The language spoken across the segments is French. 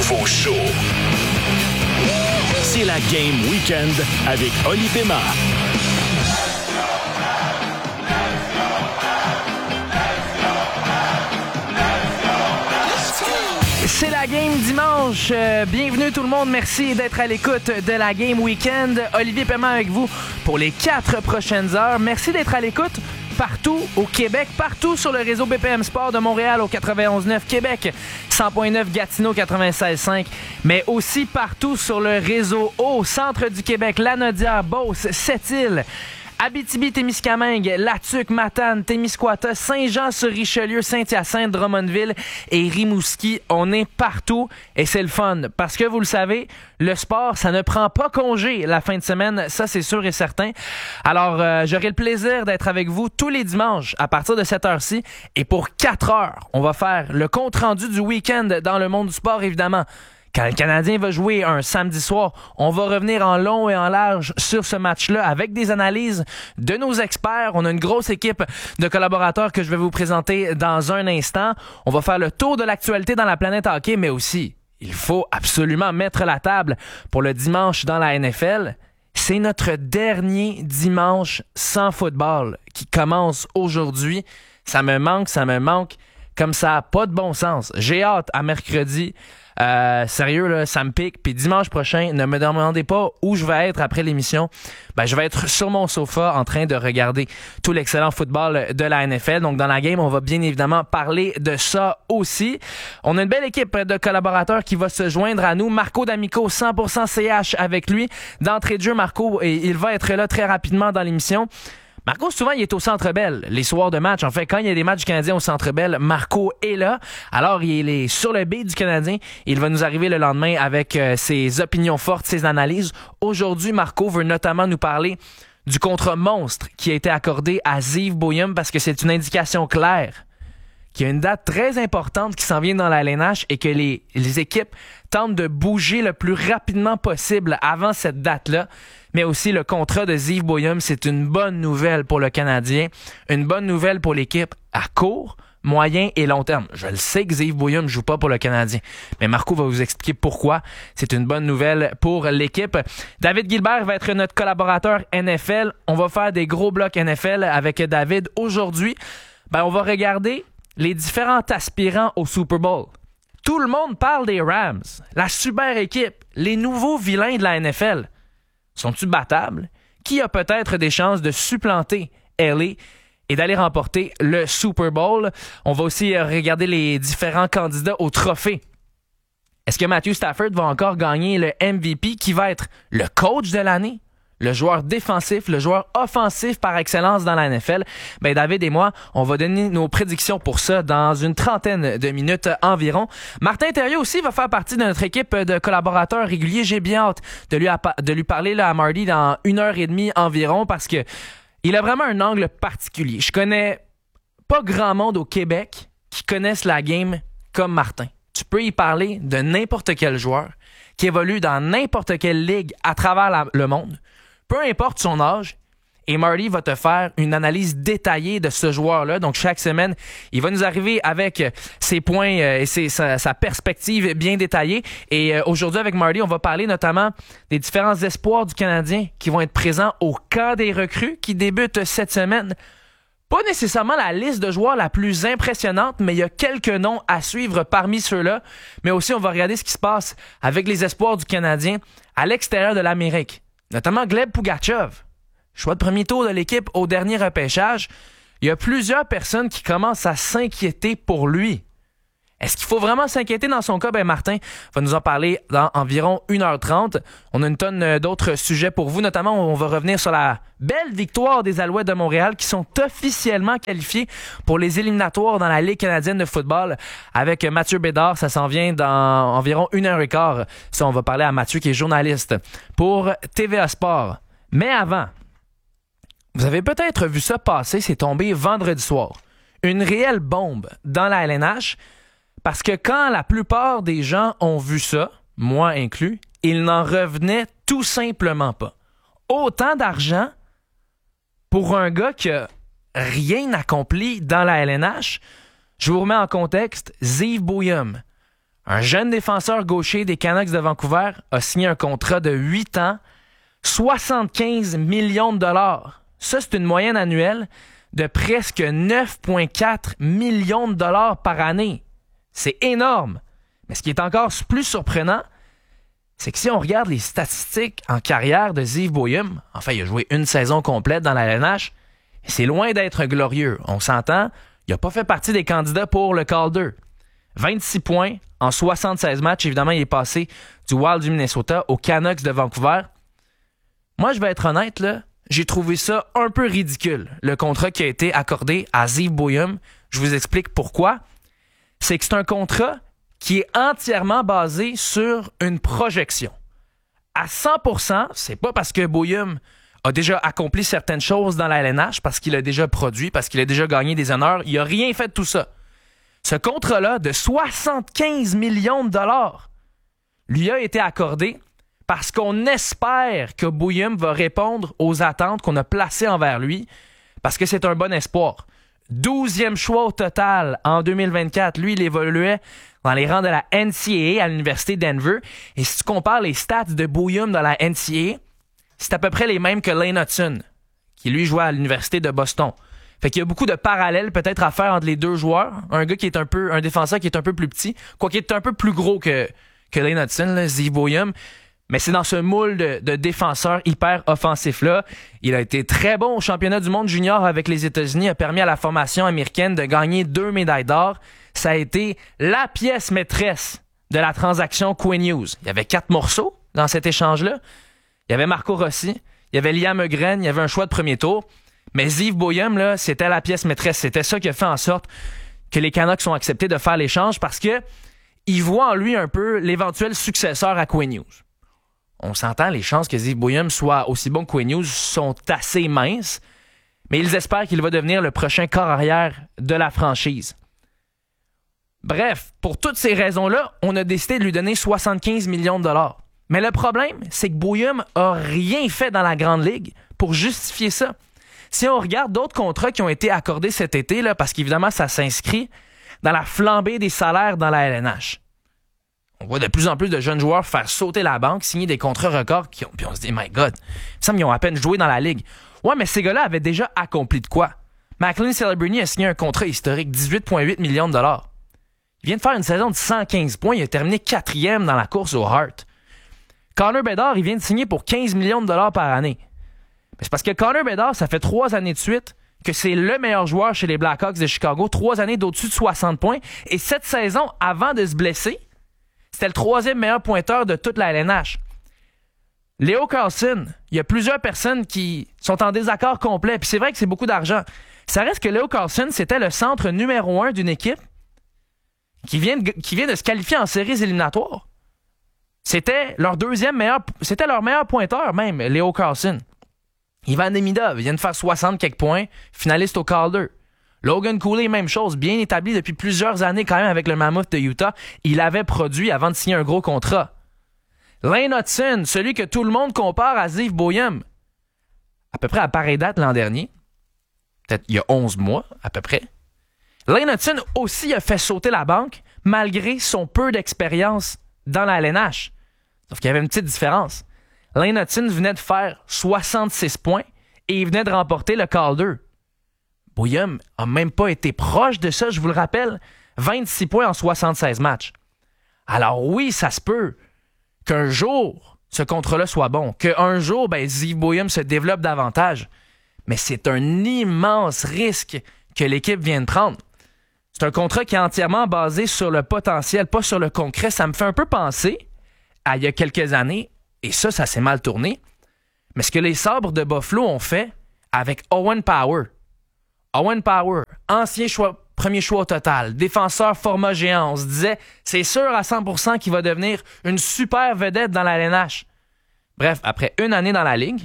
nouveau show. C'est la Game Weekend avec Oli Pema. C'est la Game dimanche. Bienvenue tout le monde. Merci d'être à l'écoute de la Game Weekend. Olivier Pema avec vous pour les 4 prochaines heures. Merci d'être à l'écoute partout au Québec, partout sur le réseau BPM Sport de Montréal au 91.9 Québec, 100.9 Gatineau 96.5, mais aussi partout sur le réseau au centre du Québec, Lanaudière, Beauce, Sept-Îles, Abitibi-Témiscamingue, Latuc, Matane, Témiscouata, Saint-Jean-sur-Richelieu, Saint-Hyacinthe, Drummondville et Rimouski. On est partout et c'est le fun parce que vous le savez, le sport, ça ne prend pas congé la fin de semaine, ça c'est sûr et certain. Alors, j'aurai le plaisir d'être avec vous tous les dimanches à partir de cette heure-ci et pour 4 heures, on va faire le compte-rendu du week-end dans le monde du sport évidemment. Quand le Canadien va jouer un samedi soir, on va revenir en long et en large sur ce match-là avec des analyses de nos experts. On a une grosse équipe de collaborateurs que je vais vous présenter dans un instant. On va faire le tour de l'actualité dans la planète hockey, mais aussi, il faut absolument mettre la table pour le dimanche dans la NFL. C'est notre dernier dimanche sans football qui commence aujourd'hui. Ça me manque, comme ça n'a pas de bon sens. J'ai hâte à mercredi. Sérieux là, ça me pique. Puis dimanche prochain, ne me demandez pas où je vais être après l'émission. Je vais être sur mon sofa en train de regarder tout l'excellent football de la NFL. Donc dans la game, on va bien évidemment parler de ça aussi. On a une belle équipe de collaborateurs qui va se joindre à nous. Marco D'Amico, 100% CH avec lui. D'entrée de jeu, Marco, et il va être là très rapidement dans l'émission. Marco, souvent, il est au Centre Bell, les soirs de match. En fait, quand il y a des matchs du Canadien au Centre Bell, Marco est là. Alors, il est sur le beat du Canadien. Il va nous arriver le lendemain avec ses opinions fortes, ses analyses. Aujourd'hui, Marco veut notamment nous parler du contrat monstre qui a été accordé à Ziv Bouyum parce que c'est une indication claire qu'il y a une date très importante qui s'en vient dans la LNH et que les équipes tentent de bouger le plus rapidement possible avant cette date-là. Mais aussi le contrat de Ziv Bouyum, c'est une bonne nouvelle pour le Canadien, une bonne nouvelle pour l'équipe à court, moyen et long terme. Je le sais que Ziv Bouyum ne joue pas pour le Canadien, mais Marco va vous expliquer pourquoi c'est une bonne nouvelle pour l'équipe. David Gilbert va être notre collaborateur NFL. On va faire des gros blocs NFL avec David. Aujourd'hui, on va regarder les différents aspirants au Super Bowl. Tout le monde parle des Rams, la super équipe, les nouveaux vilains de la NFL. Sont-ils battables? Qui a peut-être des chances de supplanter LA et d'aller remporter le Super Bowl? On va aussi regarder les différents candidats au trophée. Est-ce que Matthew Stafford va encore gagner le MVP qui va être le coach de l'année? Le joueur défensif, le joueur offensif par excellence dans la NFL. David et moi, on va donner nos prédictions pour ça dans une trentaine de minutes environ. Martin Thériault aussi va faire partie de notre équipe de collaborateurs réguliers. J'ai bien hâte de lui parler là, à Marty dans 1h30 environ parce que il a vraiment un angle particulier. Je connais pas grand monde au Québec qui connaissent la game comme Martin. Tu peux y parler de n'importe quel joueur qui évolue dans n'importe quelle ligue à travers le monde. Peu importe son âge, et Marty va te faire une analyse détaillée de ce joueur-là. Donc, chaque semaine, il va nous arriver avec ses points et sa perspective bien détaillée. Et aujourd'hui, avec Marty, on va parler notamment des différents espoirs du Canadien qui vont être présents au camp des recrues qui débute cette semaine. Pas nécessairement la liste de joueurs la plus impressionnante, mais il y a quelques noms à suivre parmi ceux-là. Mais aussi, on va regarder ce qui se passe avec les espoirs du Canadien à l'extérieur de l'Amérique. Notamment Gleb Pugachev, choix de premier tour de l'équipe au dernier repêchage. Il y a plusieurs personnes qui commencent à s'inquiéter pour lui. Est-ce qu'il faut vraiment s'inquiéter dans son cas? Martin va nous en parler dans environ 1h30. On a une tonne d'autres sujets pour vous. Notamment, on va revenir sur la belle victoire des Alouettes de Montréal qui sont officiellement qualifiés pour les éliminatoires dans la Ligue canadienne de football avec Mathieu Bédard. Ça s'en vient dans environ 1h15. Ça, on va parler à Mathieu qui est journaliste pour TVA Sport. Mais avant, vous avez peut-être vu ça passer, c'est tombé vendredi soir. Une réelle bombe dans la LNH. Parce que quand la plupart des gens ont vu ça, moi inclus, ils n'en revenaient tout simplement pas. Autant d'argent pour un gars qui a rien accompli dans la LNH. Je vous remets en contexte, Ziv Bouyum Un jeune défenseur gaucher des Canucks de Vancouver a signé un contrat de 8 ans, 75 millions de dollars. Ça, c'est une moyenne annuelle de presque 9,4 millions de dollars par année. C'est énorme. Mais ce qui est encore plus surprenant, c'est que si on regarde les statistiques en carrière de Ziv Boyum, enfin, il a joué une saison complète dans la LNH, c'est loin d'être glorieux. On s'entend, il n'a pas fait partie des candidats pour le Calder. 26 points en 76 matchs. Évidemment, il est passé du Wild du Minnesota aux Canucks de Vancouver. Moi, je vais être honnête, là, j'ai trouvé ça un peu ridicule, le contrat qui a été accordé à Ziv Boyum. Je vous explique pourquoi. C'est que c'est un contrat qui est entièrement basé sur une projection. À 100%, c'est pas parce que Boyum a déjà accompli certaines choses dans la LNH, parce qu'il a déjà produit, parce qu'il a déjà gagné des honneurs. Il a rien fait de tout ça. Ce contrat-là de 75 millions de dollars lui a été accordé parce qu'on espère que Boyum va répondre aux attentes qu'on a placées envers lui, parce que c'est un bon espoir. 12e choix au total en 2024. Lui, il évoluait dans les rangs de la NCAA à l'Université Denver. Et si tu compares les stats de Boyum dans la NCAA, c'est à peu près les mêmes que Lane Hutson, qui lui jouait à l'Université de Boston. Fait qu'il y a beaucoup de parallèles peut-être à faire entre les deux joueurs. Un gars qui est un défenseur qui est un peu plus petit, quoiqu'il est un peu plus gros que Lane Hutson, là, Ziv Boyum. Mais c'est dans ce moule de défenseur hyper offensif-là. Il a été très bon au championnat du monde junior avec les États-Unis, a permis à la formation américaine de gagner 2 médailles d'or. Ça a été la pièce maîtresse de la transaction Quinn Hughes. Il y avait 4 morceaux dans cet échange-là. Il y avait Marco Rossi, il y avait Liam Ögren, il y avait un choix de premier tour. Mais Ziv Boyum, là, c'était la pièce maîtresse. C'était ça qui a fait en sorte que les Canucks ont accepté de faire l'échange parce que ils voient en lui un peu l'éventuel successeur à Quinn Hughes. On s'entend, les chances que Ziv Boyum soit aussi bon que Quinn Hughes sont assez minces, mais ils espèrent qu'il va devenir le prochain corps arrière de la franchise. Bref, pour toutes ces raisons-là, on a décidé de lui donner 75 millions de dollars. Mais le problème, c'est que Boyum a rien fait dans la Grande Ligue pour justifier ça. Si on regarde d'autres contrats qui ont été accordés cet été, là, parce qu'évidemment, ça s'inscrit dans la flambée des salaires dans la LNH. On voit de plus en plus de jeunes joueurs faire sauter la banque, signer des contrats records, puis on se dit, my God, il me semble qu'ils ont à peine joué dans la Ligue. Ouais, mais ces gars-là avaient déjà accompli de quoi? McLean Celebrini a signé un contrat historique, 18,8 millions de dollars. Il vient de faire une saison de 115 points, il a terminé 4e dans la course au Hart. Connor Bedard, il vient de signer pour 15 millions de dollars par année. C'est parce que Connor Bedard, ça fait 3 années de suite que c'est le meilleur joueur chez les Blackhawks de Chicago. 3 années d'au-dessus de 60 points. Et cette saison, avant de se blesser, c'était le 3e meilleur pointeur de toute la LNH. Leo Carlson, il y a plusieurs personnes qui sont en désaccord complet. Puis c'est vrai que c'est beaucoup d'argent. Ça reste que Leo Carlson, c'était le centre numéro 1 d'une équipe qui vient de se qualifier en séries éliminatoires. C'était leur meilleur pointeur même, Leo Carlson. Ivan Demidov vient de faire 60 quelques points, finaliste au Calder. Logan Cooley, même chose, bien établi depuis plusieurs années quand même avec le Mammoth de Utah. Il avait produit avant de signer un gros contrat. Lane Hutson, celui que tout le monde compare à Ziv Boyum, à peu près à pareille date l'an dernier, peut-être il y a 11 mois à peu près. Lane Hutson aussi a fait sauter la banque malgré son peu d'expérience dans la LNH. Sauf qu'il y avait une petite différence. Lane Hutson venait de faire 66 points et il venait de remporter le Calder. Boyum a même pas été proche de ça, je vous le rappelle. 26 points en 76 matchs. Alors oui, ça se peut qu'un jour, ce contrat-là soit bon. Qu'un jour, Ziv Boyum se développe davantage. Mais c'est un immense risque que l'équipe vient de prendre. C'est un contrat qui est entièrement basé sur le potentiel, pas sur le concret. Ça me fait un peu penser à il y a quelques années, et ça s'est mal tourné, mais ce que les Sabres de Buffalo ont fait avec Owen Power. Owen Power, premier choix au total, défenseur format géant. On se disait, c'est sûr à 100% qu'il va devenir une super vedette dans la LNH. Bref, après une année dans la Ligue,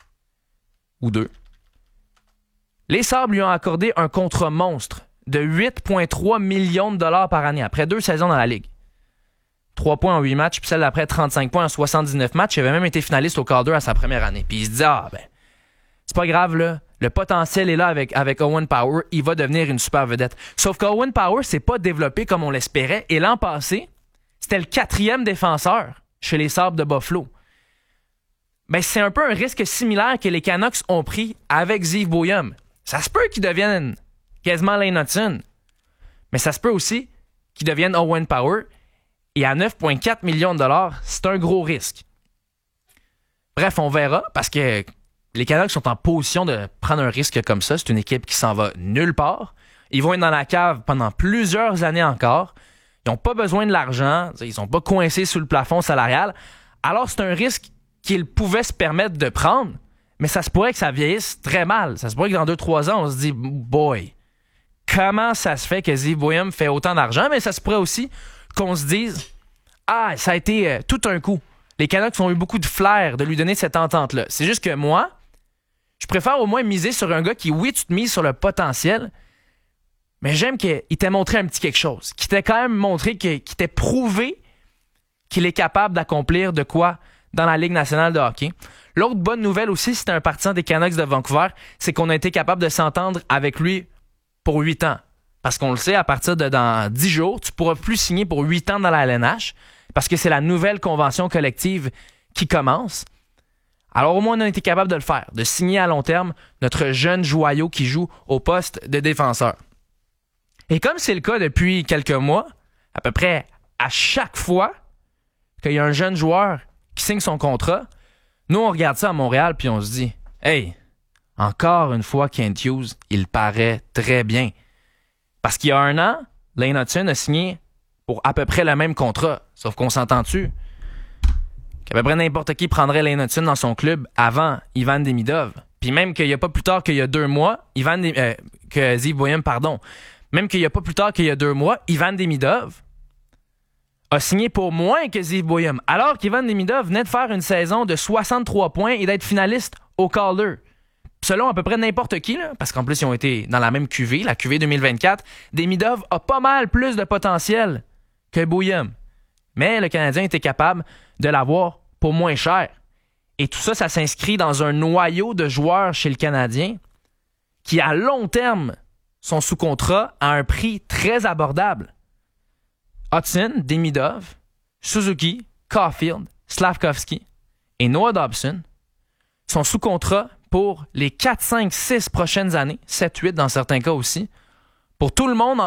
ou 2, les Sabres lui ont accordé un contrat monstre de 8,3 millions de dollars par année, après 2 saisons dans la Ligue. 3 points en 8 matchs, puis celle d'après 35 points en 79 matchs. Il avait même été finaliste au Calder à sa première année. Puis il se dit, c'est pas grave, là. Le potentiel est là avec Owen Power. Il va devenir une super vedette. Sauf qu'Owen Power s'est pas développé comme on l'espérait. Et l'an passé, c'était le 4e défenseur chez les Sabres de Buffalo. Ben, c'est un peu un risque similaire que les Canucks ont pris avec Zeev Bouillum. Ça se peut qu'ils deviennent quasiment Lane Hutson, mais ça se peut aussi qu'ils deviennent Owen Power. Et à 9,4 millions de dollars, c'est un gros risque. Bref, on verra, parce que les Canucks sont en position de prendre un risque comme ça. C'est une équipe qui s'en va nulle part. Ils vont être dans la cave pendant plusieurs années encore. Ils n'ont pas besoin de l'argent. Ils ne sont pas coincés sous le plafond salarial. Alors, c'est un risque qu'ils pouvaient se permettre de prendre, mais ça se pourrait que ça vieillisse très mal. Ça se pourrait que dans 2-3 ans, on se dit « Boy, comment ça se fait que Zeev Bouillum fait autant d'argent? » Mais ça se pourrait aussi qu'on se dise « Ah, ça a été tout un coup. Les Canucks ont eu beaucoup de flair de lui donner cette entente-là. » C'est juste que moi, je préfère au moins miser sur un gars qui, oui, tu te mises sur le potentiel, mais j'aime qu'il t'ait montré un petit quelque chose, qu'il t'ait quand même montré, qu'il t'ait prouvé qu'il est capable d'accomplir de quoi dans la Ligue nationale de hockey. L'autre bonne nouvelle aussi, c'est un partisan des Canucks de Vancouver, c'est qu'on a été capable de s'entendre avec lui pour 8 ans. Parce qu'on le sait, à partir de dans 10 jours, tu pourras plus signer pour 8 ans dans la LNH, parce que c'est la nouvelle convention collective qui commence. Alors au moins, on a été capable de le faire, de signer à long terme notre jeune joyau qui joue au poste de défenseur. Et comme c'est le cas depuis quelques mois, à peu près à chaque fois qu'il y a un jeune joueur qui signe son contrat, nous, on regarde ça à Montréal puis on se dit « Hey, encore une fois, Kent Hughes, il paraît très bien. » Parce qu'il y a 1 an, Lane Hutson a signé pour à peu près le même contrat. Sauf qu'on s'entend-tu qu'à peu près n'importe qui prendrait Lane Hutson dans son club avant Ivan Demidov. Puis même qu'il n'y a pas plus tard qu'il y a 2 mois, que Zeev Bouillum, même qu'il n'y a pas plus tard qu'il y a 2 mois, Ivan Demidov a signé pour moins que Zeev Bouillum, alors qu'Ivan Demidov venait de faire une saison de 63 points et d'être finaliste au Calder. Selon à peu près n'importe qui, là, parce qu'en plus, ils ont été dans la même QV, la QV 2024, Demidov a pas mal plus de potentiel que Bouillum. Mais le Canadien était capable de l'avoir pour moins cher. Et tout ça, ça s'inscrit dans un noyau de joueurs chez le Canadien qui, à long terme, sont sous contrat à un prix très abordable. Hutson, Demidov, Suzuki, Caulfield, Slavkovski et Noah Dobson sont sous contrat pour les 4, 5, 6 prochaines années, 7, 8 dans certains cas aussi, pour tout le monde,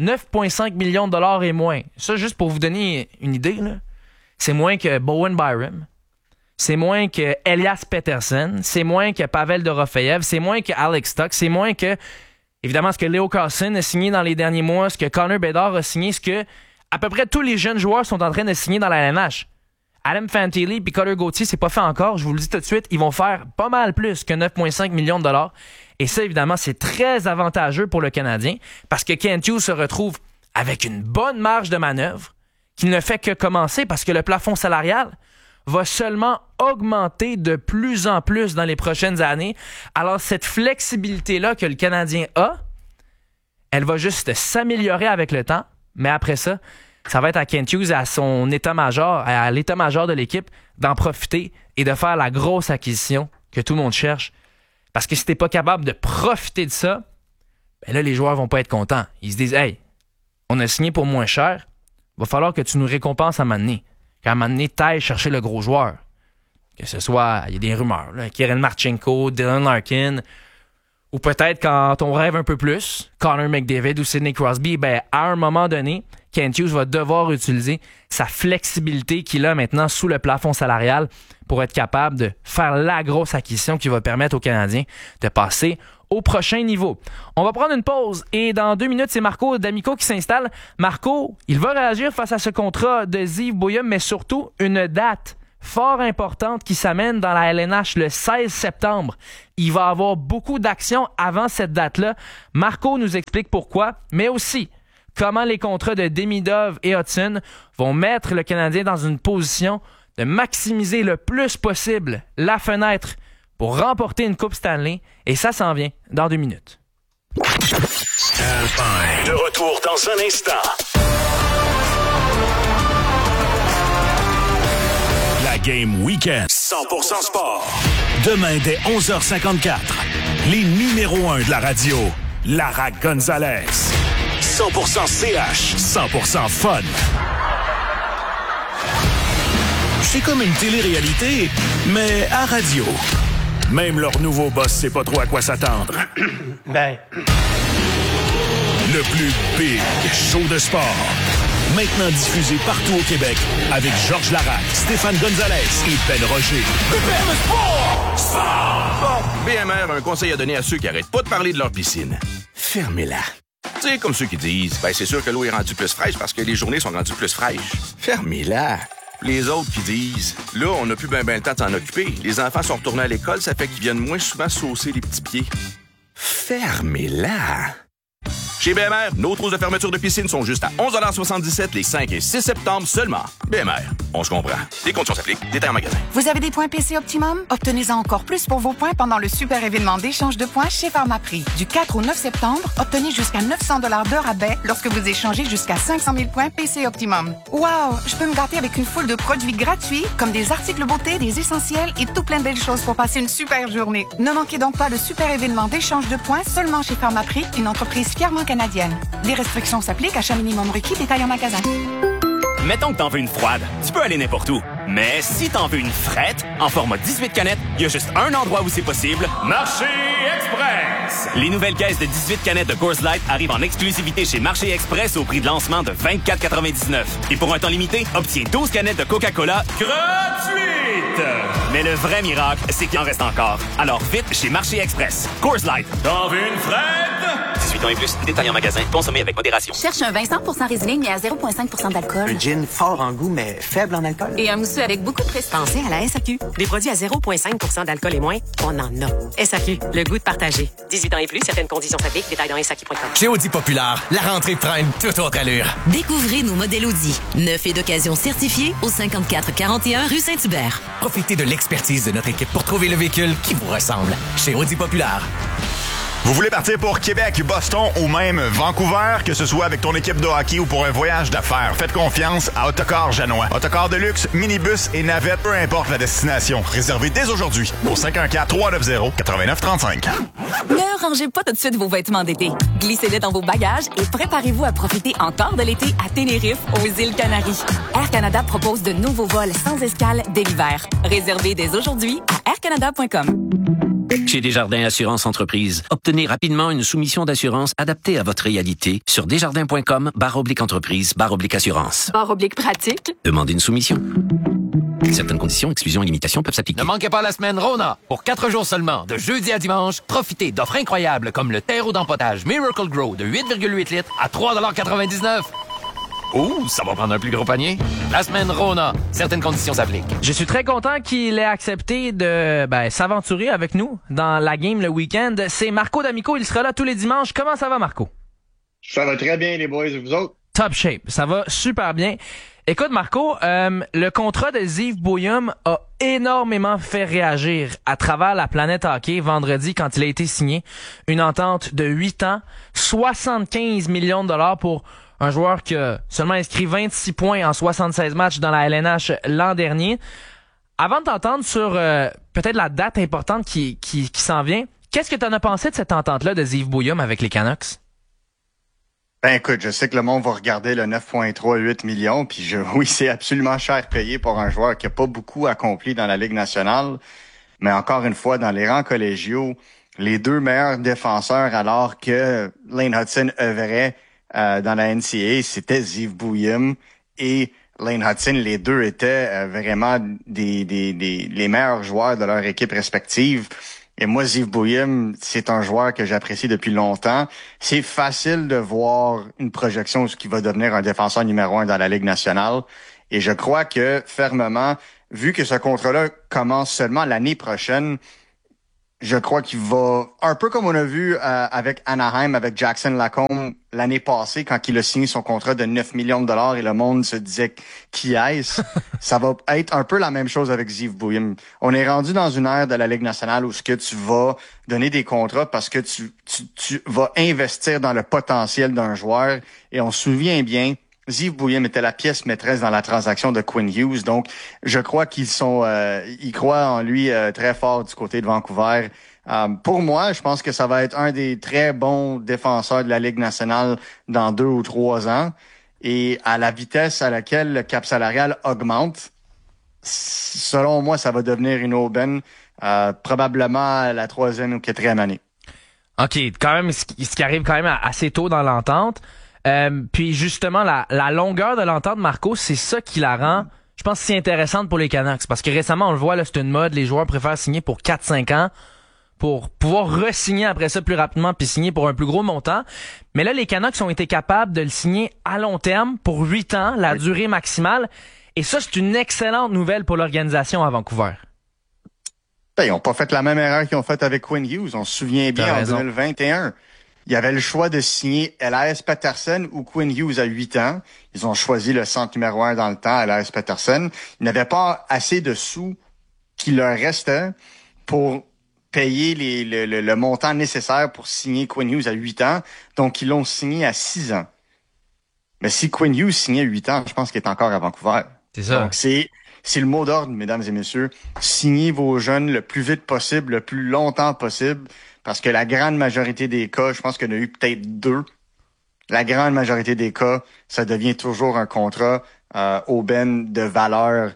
9,5 millions de dollars et moins. Ça, juste pour vous donner une idée, là, c'est moins que Bowen Byram, c'est moins que Elias Pettersson, c'est moins que Pavel Dorofeyev, c'est moins que Alex Stock, c'est moins que, évidemment, ce que Leo Carlson a signé dans les derniers mois, ce que Connor Bedard a signé, ce que à peu près tous les jeunes joueurs sont en train de signer dans la LNH. Adam Fantilli et Cutter Gauthier, c'est pas fait encore, je vous le dis tout de suite, ils vont faire pas mal plus que 9,5 millions de dollars. Et ça, évidemment, c'est très avantageux pour le Canadien parce que Kent Hughes se retrouve avec une bonne marge de manœuvre qui ne fait que commencer parce que le plafond salarial va seulement augmenter de plus en plus dans les prochaines années. Alors, cette flexibilité-là que le Canadien a, elle va juste s'améliorer avec le temps. Mais après ça, ça va être à Kent Hughes, à son état-major, à l'état-major de l'équipe, d'en profiter et de faire la grosse acquisition que tout le monde cherche. Parce que si t'es pas capable de profiter de ça, ben là, les joueurs vont pas être contents. Ils se disent « Hey, on a signé pour moins cher, va falloir que tu nous récompenses à un moment donné. Qu'à un moment donné, t'ailles chercher le gros joueur. » Que ce soit, il y a des rumeurs, là, Kirill Marchenko, Dylan Larkin, ou peut-être quand on rêve un peu plus, Connor McDavid ou Sidney Crosby, ben à un moment donné, Kent Hughes va devoir utiliser sa flexibilité qu'il a maintenant sous le plafond salarial pour être capable de faire la grosse acquisition qui va permettre aux Canadiens de passer au prochain niveau. On va prendre une pause et dans 2 minutes, c'est Marco D'Amico qui s'installe. Marco, il va réagir face à ce contrat de Zeev Bouillum, mais surtout une date fort importante qui s'amène dans la LNH le 16 septembre. Il va y avoir beaucoup d'actions avant cette date-là. Marco nous explique pourquoi, mais aussi comment les contrats de Demidov et Hutson vont mettre le Canadien dans une position de maximiser le plus possible la fenêtre pour remporter une Coupe Stanley. Et ça s'en vient dans 2 minutes. De retour dans un instant. La Game Weekend. 100% sport. Demain dès 11h54. Les numéros 1 de la radio. Lara Gonzalez. 100% CH. 100% fun. C'est comme une télé-réalité, mais à radio. Même leur nouveau boss sait pas trop à quoi s'attendre. Le plus big show de sport. Maintenant diffusé partout au Québec avec Georges Larac, Stéphane Gonzalez et Ben Roger. BMR a un conseil à donner à ceux qui arrêtent pas de parler de leur piscine. Fermez-la. Tu sais, comme ceux qui disent, c'est sûr que l'eau est rendue plus fraîche parce que les journées sont rendues plus fraîches. Fermez-la. Les autres qui disent, là, on n'a plus ben le temps de s'en occuper. Les enfants sont retournés à l'école, ça fait qu'ils viennent moins souvent saucer les petits pieds. Fermez-la. Chez BMR, nos trousses de fermeture de piscine sont juste à 11,77 les 5 et 6 septembre seulement. BMR, on se comprend. Les conditions s'appliquent. Détails en magasin. Vous avez des points PC Optimum? Obtenez-en encore plus pour vos points pendant le super événement d'échange de points chez Pharmaprix. Du 4 au 9 septembre, obtenez jusqu'à 900 $ de rabais lorsque vous échangez jusqu'à 500 000 points PC Optimum. Wow! Je peux me gâter avec une foule de produits gratuits, comme des articles beauté, des essentiels et tout plein de belles choses pour passer une super journée. Ne manquez donc pas le super événement d'échange de points seulement chez Pharmaprix, une entreprise fièrement canadienne. Les restrictions s'appliquent, achat minimum requis, détail en magasin. Mettons que t'en veux une froide, tu peux aller n'importe où. Mais si t'en veux une frette, en format 18 canettes, il y a juste un endroit où c'est possible. Marché Express! Les nouvelles caisses de 18 canettes de Coors Light arrivent en exclusivité chez Marché Express au prix de lancement de 24,99. Et pour un temps limité, obtiens 12 canettes de Coca-Cola gratuites! Mais le vrai miracle, c'est qu'il en reste encore. Alors vite chez Marché Express. Coors Light. T'en veux une frette? 18 ans et plus, détail en magasin, consommé avec modération. Cherche un vin 100% résilé mais à 0,5% d'alcool. Un gin fort en goût, mais faible en alcool. Et un mousseux avec beaucoup de prestige. Pensez à la SAQ. Des produits à 0,5% d'alcool et moins, on en a. SAQ, le goût de partager. 18 ans et plus, certaines conditions s'appliquent. Détails dans SAQ.com. Chez Audi Populaire, la rentrée prenne toute autre allure. Découvrez nos modèles Audi. Neuf et d'occasion certifiés au 5441 rue Saint-Hubert. Profitez de l'expertise de notre équipe pour trouver le véhicule qui vous ressemble. Chez Audi Populaire. Vous voulez partir pour Québec, Boston ou même Vancouver, que ce soit avec ton équipe de hockey ou pour un voyage d'affaires, faites confiance à Autocar Janois. Autocar de luxe, minibus et navette, peu importe la destination. Réservez dès aujourd'hui au 514-390-8935. Ne rangez pas tout de suite vos vêtements d'été. Glissez-les dans vos bagages et préparez-vous à profiter encore de l'été à Tenerife, aux îles Canaries. Air Canada propose de nouveaux vols sans escale dès l'hiver. Réservez dès aujourd'hui à aircanada.com. Chez Desjardins Assurance Entreprise, obtenez rapidement une soumission d'assurance adaptée à votre réalité sur desjardins.com/entreprise/assurance. /pratique. Demandez une soumission. Certaines conditions, exclusions et limitations peuvent s'appliquer. Ne manquez pas la semaine Rona. Pour 4 jours seulement, de jeudi à dimanche, profitez d'offres incroyables comme le terreau d'empotage Miracle Grow de 8,8 litres à 3,99 $. Ouh, ça va prendre un plus gros panier. La semaine Rona. Certaines conditions s'appliquent. Je suis très content qu'il ait accepté de s'aventurer avec nous dans la game le week-end. C'est Marco D'Amico, il sera là tous les dimanches. Comment ça va, Marco? Ça va très bien, les boys, et vous autres? Top shape, ça va super bien. Écoute, Marco, le contrat de Yves Bouillum a énormément fait réagir à travers la planète hockey vendredi quand il a été signé. Une entente de 8 ans, 75 millions de dollars pour un joueur qui a seulement inscrit 26 points en 76 matchs dans la LNH l'an dernier. Avant de t'entendre sur peut-être la date importante qui s'en vient, qu'est-ce que tu en as pensé de cette entente-là de Yves Bouillum avec les Canucks? Ben écoute, je sais que le monde va regarder le 9,38 millions, puis oui, c'est absolument cher payé pour un joueur qui a pas beaucoup accompli dans la Ligue nationale. Mais encore une fois, dans les rangs collégiaux, les deux meilleurs défenseurs alors que Lane Hudson œuvrait dans la NCAA, c'était Yves Bouillum et Lane Hudson. Les deux étaient vraiment les meilleurs joueurs de leur équipe respective. Et moi, Yves Bouillum, c'est un joueur que j'apprécie depuis longtemps. C'est facile de voir une projection sur qui va devenir un défenseur numéro 1 dans la Ligue nationale. Et je crois que, fermement, vu que ce contrat-là commence seulement l'année prochaine, je crois qu'il va, un peu comme on a vu avec Anaheim, avec Jackson Lacombe l'année passée, quand il a signé son contrat de 9 millions de dollars et le monde se disait qui est-ce, ça va être un peu la même chose avec Yves Bouillum. On est rendu dans une ère de la Ligue nationale où ce que tu vas donner des contrats parce que tu vas investir dans le potentiel d'un joueur. Et on se souvient bien, Yves Bouillum était la pièce maîtresse dans la transaction de Quinn Hughes. Donc, je crois ils croient en lui très fort du côté de Vancouver. Pour moi, je pense que ça va être un des très bons défenseurs de la Ligue nationale dans 2 ou 3 ans. Et à la vitesse à laquelle le cap salarial augmente, selon moi, ça va devenir une aubaine, probablement la 3e ou 4e année. OK, quand même, ce qui arrive quand même assez tôt dans l'entente. Puis justement, la longueur de l'entente, Marco, c'est ça qui la rend, je pense, si intéressante pour les Canucks. Parce que récemment, on le voit, là, c'est une mode, les joueurs préfèrent signer pour 4-5 ans pour pouvoir re-signer après ça plus rapidement puis signer pour un plus gros montant. Mais là, les Canucks ont été capables de le signer à long terme pour 8 ans, la durée maximale. Et ça, c'est une excellente nouvelle pour l'organisation à Vancouver. Ils n'ont pas fait la même erreur qu'ils ont faite avec Quinn Hughes. On se souvient bien, en 2021. Il y avait le choix de signer Elias Pettersson ou Quinn Hughes à 8 ans. Ils ont choisi le centre numéro 1 dans le temps, Elias Pettersson. Ils n'avaient pas assez de sous qui leur restait pour payer le montant nécessaire pour signer Quinn Hughes à 8 ans. Donc, ils l'ont signé à 6 ans. Mais si Quinn Hughes signait à 8 ans, je pense qu'il est encore à Vancouver. C'est ça. Donc, c'est le mot d'ordre, mesdames et messieurs. Signez vos jeunes le plus vite possible, le plus longtemps possible. Parce que la grande majorité des cas, je pense qu'il y en a eu peut-être 2. La grande majorité des cas, ça devient toujours un contrat aubaine de valeur.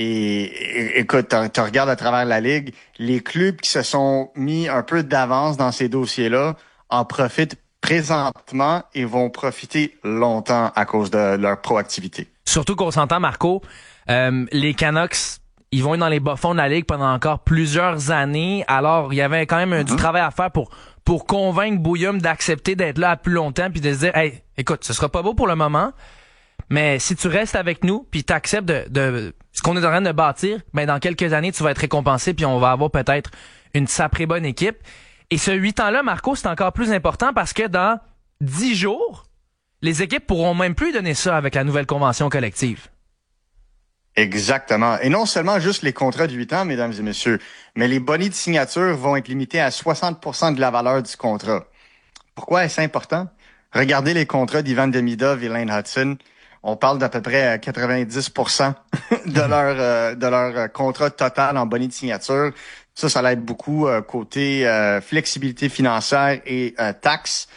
Et écoute, tu regardes à travers la Ligue, les clubs qui se sont mis un peu d'avance dans ces dossiers-là en profitent présentement et vont profiter longtemps à cause de leur proactivité. Surtout qu'on s'entend, Marco, les Canucks, ils vont être dans les bas-fonds de la Ligue pendant encore plusieurs années. Alors, il y avait quand même du travail à faire pour convaincre Bouillum d'accepter d'être là à plus longtemps puis de se dire, hey, écoute, ce sera pas beau pour le moment, mais si tu restes avec nous puis t'acceptes de ce qu'on est en train de bâtir, ben dans quelques années, tu vas être récompensé puis on va avoir peut-être une sacrée bonne équipe. Et ce 8 ans-là, Marco, c'est encore plus important parce que dans 10 jours, les équipes pourront même plus donner ça avec la nouvelle convention collective. Exactement. Et non seulement juste les contrats de 8 ans, mesdames et messieurs, mais les bonus de signature vont être limités à 60% de la valeur du contrat. Pourquoi est-ce important? Regardez les contrats d'Ivan Demidov et Lane Hudson. On parle d'à peu près 90% de leur contrat total en bonus de signature. Ça l'aide beaucoup côté flexibilité financière et taxes.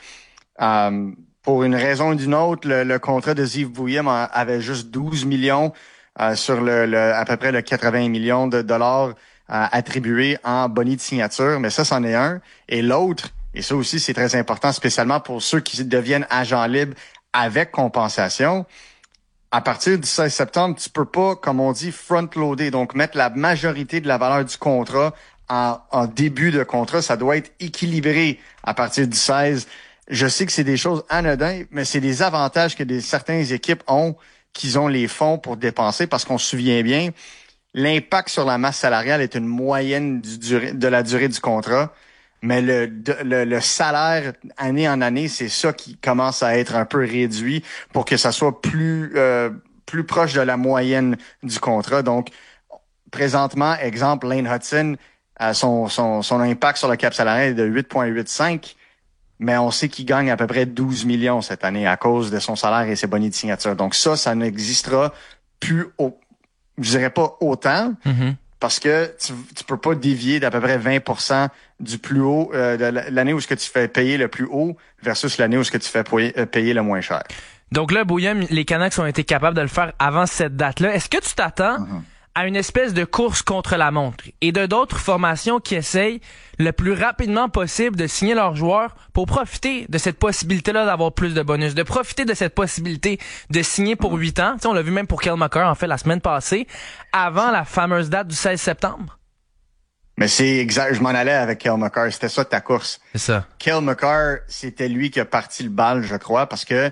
Pour une raison ou d'une autre, le contrat de Ziv Bouillem avait juste 12 millions sur à peu près le 80 millions de dollars attribués en bonus de signature. Mais ça, c'en est un. Et l'autre, et ça aussi, c'est très important, spécialement pour ceux qui deviennent agents libres avec compensation. À partir du 16 septembre, tu peux pas, comme on dit, front-loader, donc mettre la majorité de la valeur du contrat en début de contrat. Ça doit être équilibré à partir du 16. Je sais que c'est des choses anodines, mais c'est des avantages que certaines équipes ont, qu'ils ont les fonds pour dépenser, parce qu'on se souvient bien, l'impact sur la masse salariale est une moyenne de la durée du contrat. Mais le salaire, année en année, c'est ça qui commence à être un peu réduit pour que ça soit plus proche de la moyenne du contrat. Donc, présentement, exemple, Lane Hudson, son impact sur le cap salarial est de 8,85, mais on sait qu'il gagne à peu près 12 millions cette année à cause de son salaire et ses bonus de signature. Donc ça n'existera plus, je dirais pas autant, parce que tu peux pas dévier d'à peu près 20% du plus haut de l'année où ce que tu fais payer le plus haut versus l'année où ce que tu fais payer le moins cher. Donc là, Bouillem, les Canucks ont été capables de le faire avant cette date-là. Est-ce que tu t'attends à une espèce de course contre la montre et de d'autres formations qui essayent le plus rapidement possible de signer leurs joueurs pour profiter de cette possibilité-là d'avoir plus de bonus, de profiter de cette possibilité de signer pour 8 ans. Tu sais, on l'a vu même pour Cale Makar, en fait, la semaine passée, avant la fameuse date du 16 septembre. Mais c'est exact, je m'en allais avec Cale Makar, c'était ça ta course. C'est ça. Cale Makar, c'était lui qui a parti le bal, je crois, parce que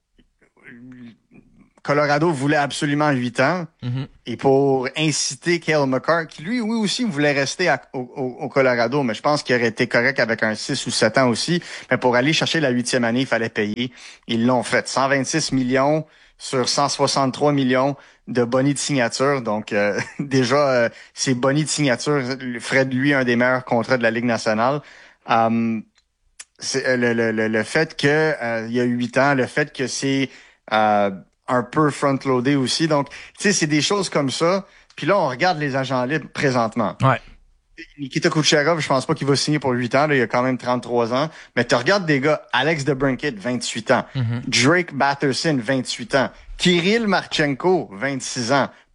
Colorado voulait absolument 8 ans. Et pour inciter Cale Makar, qui lui, oui aussi, voulait rester au Colorado, mais je pense qu'il aurait été correct avec un 6 ou 7 ans aussi. Mais pour aller chercher la 8e année, il fallait payer. Ils l'ont fait. 126 millions sur 163 millions de bonus de signature. Donc, déjà, ces bonus de signature feraient de lui un des meilleurs contrats de la Ligue nationale. C'est le fait que il y a 8 ans, le fait que c'est un peu front-loadé aussi. Donc, tu sais, c'est des choses comme ça. Puis là, on regarde les agents libres présentement. Ouais. Nikita Kucherov, je pense pas qu'il va signer pour 8 ans. Là, il a quand même 33 ans. Mais tu regardes des gars, Alex DeBrincat, 28 ans. Drake Batherson, 28 ans. Kirill Marchenko, 26 ans.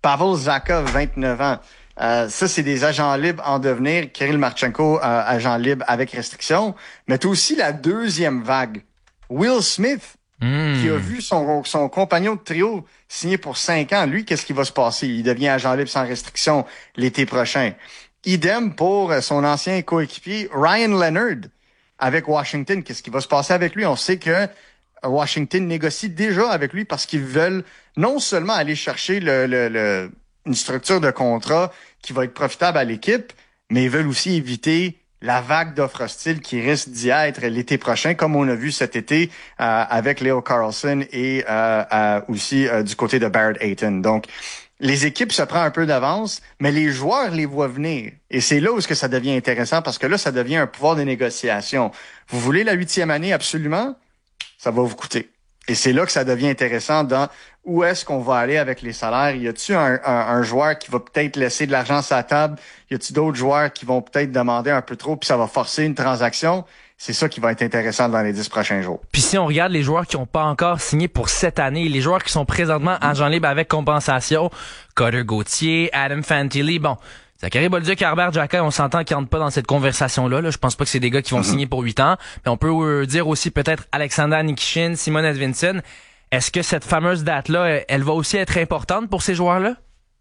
Pavel Zacha, 29 ans. Ça, c'est des agents libres en devenir. Kirill Marchenko, agent libre avec restriction. Mais t'as aussi la deuxième vague. Will Smith, qui a vu son compagnon de trio signé pour 5 ans. Lui, qu'est-ce qui va se passer? Il devient agent libre sans restriction l'été prochain. Idem pour son ancien coéquipier Ryan Leonard avec Washington. Qu'est-ce qui va se passer avec lui? On sait que Washington négocie déjà avec lui parce qu'ils veulent non seulement aller chercher une structure de contrat qui va être profitable à l'équipe, mais ils veulent aussi éviter la vague d'offres hostiles qui risque d'y être l'été prochain, comme on a vu cet été avec Leo Carlsson et aussi du côté de Barrett Hayton. Donc, les équipes se prennent un peu d'avance, mais les joueurs les voient venir. Et c'est là où est-ce que ça devient intéressant, parce que là, ça devient un pouvoir de négociation. Vous voulez la 8e année absolument? Ça va vous coûter. Et c'est là que ça devient intéressant dans où est-ce qu'on va aller avec les salaires. Y a-t-il un joueur qui va peut-être laisser de l'argent sur la table? Y a-t-il d'autres joueurs qui vont peut-être demander un peu trop puis ça va forcer une transaction? C'est ça qui va être intéressant dans les 10 prochains jours. Puis si on regarde les joueurs qui n'ont pas encore signé pour cette année, les joueurs qui sont présentement agents libres avec compensation, Cutter Gauthier, Adam Fantilli, bon, Zachary Bolduc, Herbert Jacquet, on s'entend qu'ils rentrent pas dans cette conversation-là. Là. Je pense pas que c'est des gars qui vont signer pour 8 ans. Mais on peut dire aussi peut-être Alexander Nikishin, Simon Edvinsson. Est-ce que cette fameuse date-là, elle va aussi être importante pour ces joueurs-là?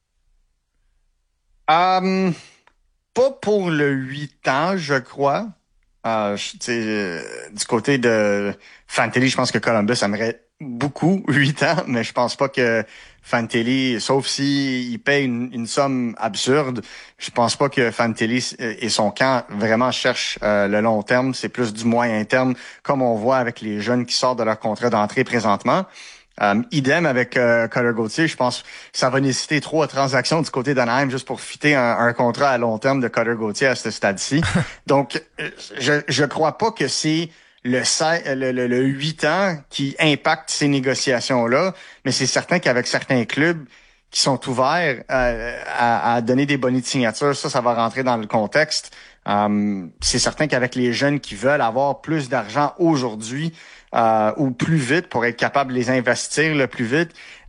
Pas pour le 8 ans, je crois. Du côté de Fantilli, je pense que Columbus aimerait beaucoup 8 ans, mais je pense pas que Fantilli, sauf si il paye une somme absurde, je pense pas que Fantilli et son camp vraiment cherchent le long terme. C'est plus du moyen terme, comme on voit avec les jeunes qui sortent de leur contrat d'entrée présentement. Idem avec Cutter Gauthier, je pense que ça va nécessiter 3 transactions du côté d'Anaheim juste pour fitter un contrat à long terme de Cutter Gauthier à ce stade-ci. Donc, je crois pas que c'est le 8 ans qui impacte ces négociations-là, mais c'est certain qu'avec certains clubs qui sont ouverts à donner des bonnies de signature, ça va rentrer dans le contexte. C'est certain qu'avec les jeunes qui veulent avoir plus d'argent aujourd'hui, ou plus vite pour être capable de les investir le plus vite.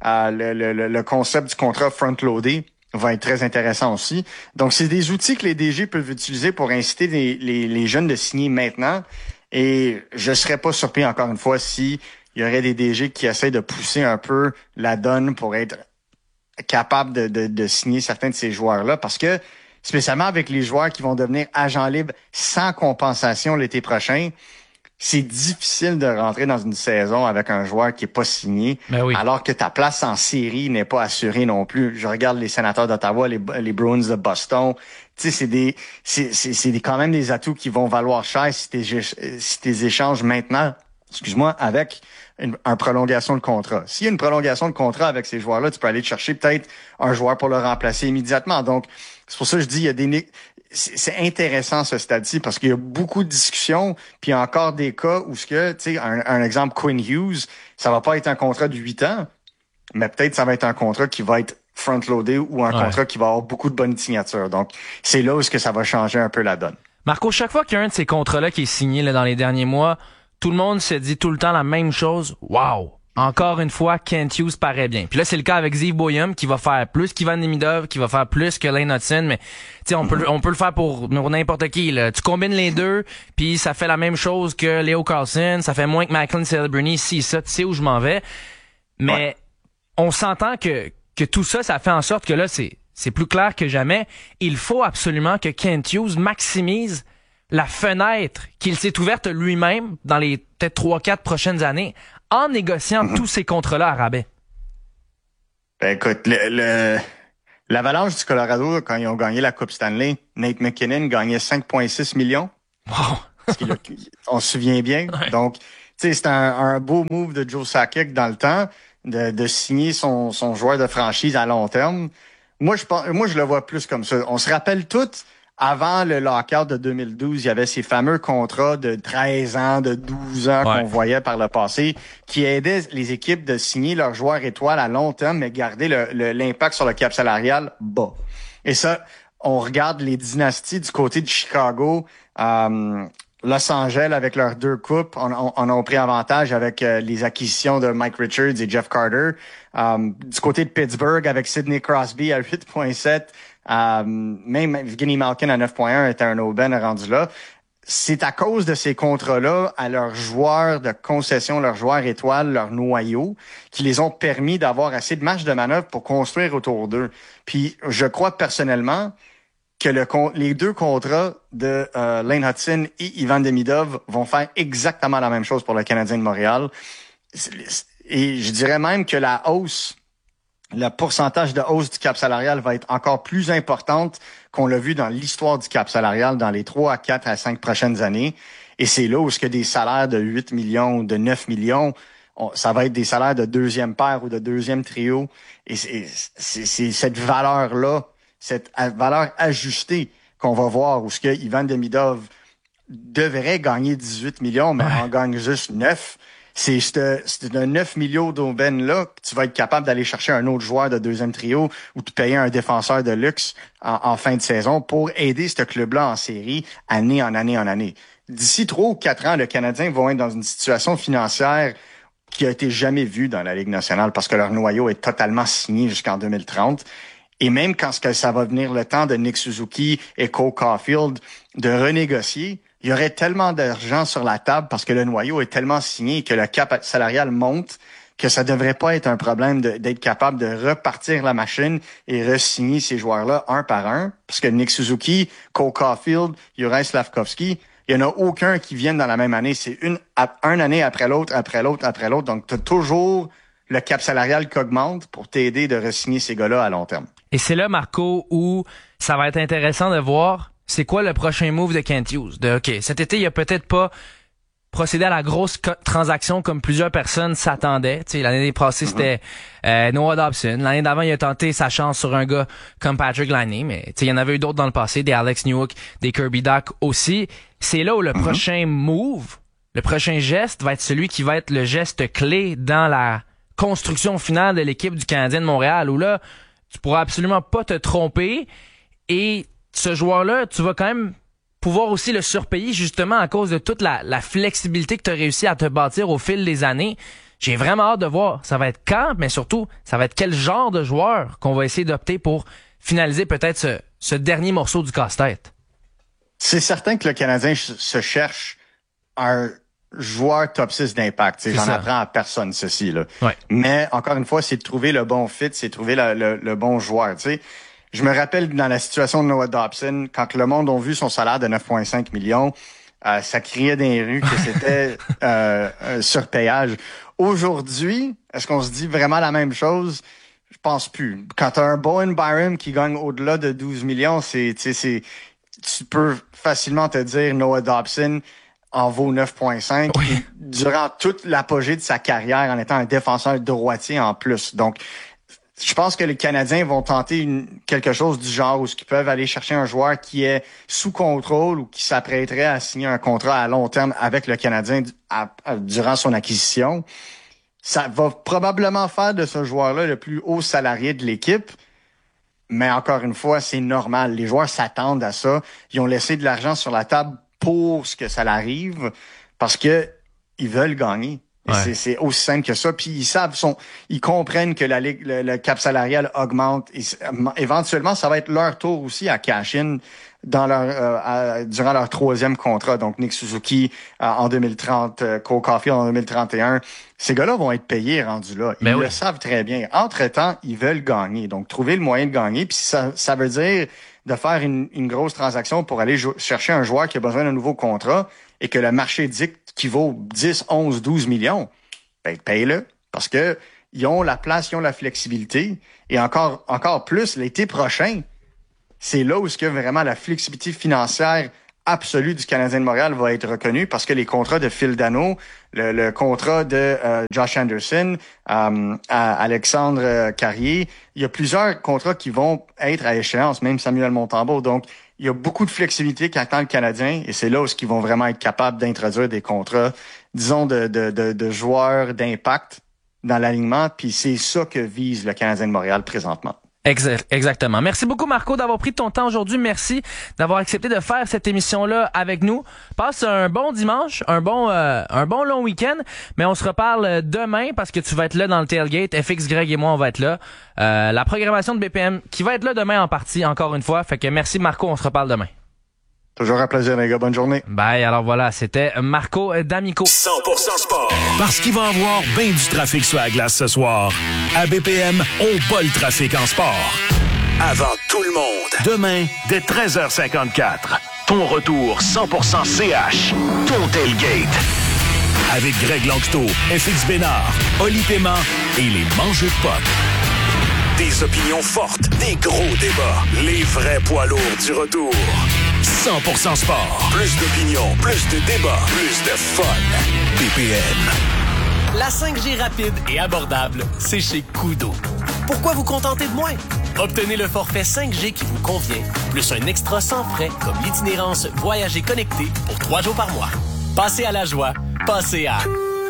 Le concept du contrat front-loadé va être très intéressant aussi. Donc, c'est des outils que les DG peuvent utiliser pour inciter les jeunes de signer maintenant. Et je serais pas surpris, encore une fois, s'il y aurait des DG qui essaient de pousser un peu la donne pour être capable de signer certains de ces joueurs-là. Parce que, spécialement avec les joueurs qui vont devenir agents libres sans compensation l'été prochain, c'est difficile de rentrer dans une saison avec un joueur qui est pas signé, alors que ta place en série n'est pas assurée non plus. Je regarde les Sénateurs d'Ottawa, les Bruins de Boston. Tu sais, c'est quand même des atouts qui vont valoir cher si t'es échanges maintenant, avec une prolongation de contrat. S'il y a une prolongation de contrat avec ces joueurs-là, tu peux aller te chercher peut-être un joueur pour le remplacer immédiatement. Donc, c'est pour ça que je dis, il y a c'est intéressant ce stade-ci parce qu'il y a beaucoup de discussions, puis il y a encore des cas où un exemple, Quinn Hughes, ça va pas être un contrat de 8 ans, mais peut-être ça va être un contrat qui va être front-loadé ou un contrat qui va avoir beaucoup de bonnes signatures. Donc, c'est là où est-ce que ça va changer un peu la donne. Marco, chaque fois qu'il y a un de ces contrats-là qui est signé dans les derniers mois, tout le monde se dit tout le temps la même chose. Wow! Encore une fois, Kent Hughes paraît bien. Puis là, c'est le cas avec Zeev Boyum qui va faire plus qu'Ivan Demidov, qui va faire plus que Lane Hudson, mais on peut le faire pour n'importe qui. Là. Tu combines les deux, puis ça fait la même chose que Leo Carlsson, ça fait moins que Macklin Celebrini, tu sais où je m'en vais. Mais on s'entend que tout ça, ça fait en sorte que là, c'est plus clair que jamais. Il faut absolument que Kent Hughes maximise la fenêtre qu'il s'est ouverte lui-même dans les peut-être 3-4 prochaines années en négociant tous ces contrats-là à rabais. Ben écoute, l'Avalanche du Colorado, quand ils ont gagné la Coupe Stanley, Nate McKinnon gagnait 5,6 millions. Wow. On se souvient bien. Ouais. Donc, tu sais, c'est un beau move de Joe Sakic dans le temps de signer son joueur de franchise à long terme. Moi, je le vois plus comme ça. On se rappelle tous, avant le lockout de 2012, il y avait ces fameux contrats de 13 ans, de 12 ans qu'on voyait par le passé, qui aidaient les équipes de signer leurs joueurs étoiles à long terme, mais garder l'impact sur le cap salarial bas. Et ça, on regarde les dynasties du côté de Chicago, Los Angeles, avec leurs 2 coupes, on a pris avantage avec les acquisitions de Mike Richards et Jeff Carter. Du côté de Pittsburgh, avec Sidney Crosby à 8.7, même Evgeny Malkin à 9.1 était un aubaine rendu là. C'est à cause de ces contrats-là à leurs joueurs de concession, leurs joueurs étoiles, leurs noyaux, qui les ont permis d'avoir assez de marge de manœuvre pour construire autour d'eux. Puis, je crois personnellement que les 2 contrats de Lane Hutson et Ivan Demidov vont faire exactement la même chose pour le Canadien de Montréal. Et je dirais même que le pourcentage de hausse du cap salarial va être encore plus importante qu'on l'a vu dans l'histoire du cap salarial dans les 3 à 4 à 5 prochaines années. Et c'est là où ce que des salaires de 8 millions, de 9 millions, ça va être des salaires de 2e paire ou de 2e trio. Et c'est cette valeur-là, cette valeur ajustée qu'on va voir où ce que Ivan Demidov devrait gagner 18 millions, mais en gagne juste 9. C'est un 9 millions d'aubaine-là que tu vas être capable d'aller chercher un autre joueur de 2e trio ou de payer un défenseur de luxe en fin de saison pour aider ce club-là en série année en année en année. D'ici 3 ou 4 ans, le Canadien vont être dans une situation financière qui a été jamais vue dans la Ligue nationale parce que leur noyau est totalement signé jusqu'en 2030. Et même quand ça va venir le temps de Nick Suzuki et Cole Caulfield de renégocier, il y aurait tellement d'argent sur la table parce que le noyau est tellement signé que le cap salarial monte que ça devrait pas être un problème d'être capable de repartir la machine et re-signer ces joueurs-là un par un. Parce que Nick Suzuki, Cole Caulfield, Juraj Slafkovský, il y en a aucun qui viennent dans la même année. C'est une année après l'autre, après l'autre, après l'autre. Donc, tu as toujours le cap salarial qui augmente pour t'aider de re-signer ces gars-là à long terme. Et c'est là, Marco, où ça va être intéressant de voir c'est quoi le prochain move de Kent Hughes. OK, cet été, il a peut-être pas procédé à la grosse transaction comme plusieurs personnes s'attendaient. Tu sais, l'année passée, c'était Noah Dobson. L'année d'avant, il a tenté sa chance sur un gars comme Patrick Laine, mais tu sais, il y en avait eu d'autres dans le passé, des Alex Newhook, des Kirby Dach aussi. C'est là où le prochain move, le prochain geste va être celui qui va être le geste clé dans la construction finale de l'équipe du Canadien de Montréal, où là, tu pourras absolument pas te tromper et ce joueur-là, tu vas quand même pouvoir aussi le surpayer justement à cause de toute la flexibilité que tu as réussi à te bâtir au fil des années. J'ai vraiment hâte de voir. Ça va être quand, mais surtout, ça va être quel genre de joueur qu'on va essayer d'opter pour finaliser peut-être ce dernier morceau du casse-tête. C'est certain que le Canadien se cherche un joueur top 6 d'impact. J'en apprends à personne, ceci. Là. Ouais. Mais encore une fois, c'est de trouver le bon fit, c'est de trouver le bon joueur. T'sais. Je me rappelle dans la situation de Noah Dobson, quand le monde a vu son salaire de 9,5 millions, ça criait dans les rues que c'était un surpayage. Aujourd'hui, est-ce qu'on se dit vraiment la même chose? Je pense plus. Quand tu as un Bowen Byram qui gagne au-delà de 12 millions, tu peux facilement te dire Noah Dobson en vaut 9,5 oui. Durant toute l'apogée de sa carrière en étant un défenseur droitier en plus. Donc, je pense que les Canadiens vont tenter quelque chose du genre où ils peuvent aller chercher un joueur qui est sous contrôle ou qui s'apprêterait à signer un contrat à long terme avec le Canadien durant son acquisition. Ça va probablement faire de ce joueur-là le plus haut salarié de l'équipe. Mais encore une fois, c'est normal. Les joueurs s'attendent à ça. Ils ont laissé de l'argent sur la table pour ce que ça arrive parce que ils veulent gagner. Ouais. C'est aussi simple que ça. Puis ils comprennent que la ligue, le cap salarial augmente. Et éventuellement, ça va être leur tour aussi à cash-in dans durant leur 3e contrat. Donc Nick Suzuki en 2030, Cole Caulfield en 2031. Ces gars-là vont être payés rendus là. Ils le savent très bien. Entre-temps, ils veulent gagner. Donc trouver le moyen de gagner. Puis ça veut dire de faire une grosse transaction pour aller chercher un joueur qui a besoin d'un nouveau contrat et que le marché dicte qui vaut 10, 11, 12 millions, ben paye-le. Parce que ils ont la place, ils ont la flexibilité. Et encore plus, l'été prochain, c'est là où vraiment la flexibilité financière absolue du Canadien de Montréal va être reconnue parce que les contrats de Phil Danault, le contrat de Josh Anderson, Alexandre Carrier, il y a plusieurs contrats qui vont être à échéance, même Samuel Montembeault. Donc, il y a beaucoup de flexibilité qu'attend le Canadien et c'est là où ils vont vraiment être capables d'introduire des contrats, disons, de joueurs d'impact dans l'alignement. Puis c'est ça que vise le Canadien de Montréal présentement. Exactement. Merci beaucoup, Marco, d'avoir pris ton temps aujourd'hui. Merci d'avoir accepté de faire cette émission-là avec nous. Passe un bon dimanche, un bon long week-end, mais on se reparle demain parce que tu vas être là dans le tailgate. FX, Greg et moi, on va être là. La programmation de BPM qui va être là demain en partie, encore une fois. Fait que merci, Marco, on se reparle demain. Toujours un plaisir, les gars. Bonne journée. Bye. Alors voilà, c'était Marco D'Amico. 100% sport. Parce qu'il va y avoir bien du trafic sur la glace ce soir. À BPM, on bat le trafic en sport. Avant tout le monde. Demain, dès 13h54. Ton retour 100% CH. Ton tailgate. Avec Greg Langsteau, FX Bénard, Oli Paiement et les mangeux de potes. Des opinions fortes, des gros débats. Les vrais poids lourds du retour. 100% sport. Plus d'opinions, plus de débats, plus de fun. BPM. La 5G rapide et abordable, c'est chez Koodo. Pourquoi vous contenter de moins? Obtenez le forfait 5G qui vous convient, plus un extra sans frais comme l'itinérance Voyager connecté pour 3 jours par mois. Passez à la joie, passez à...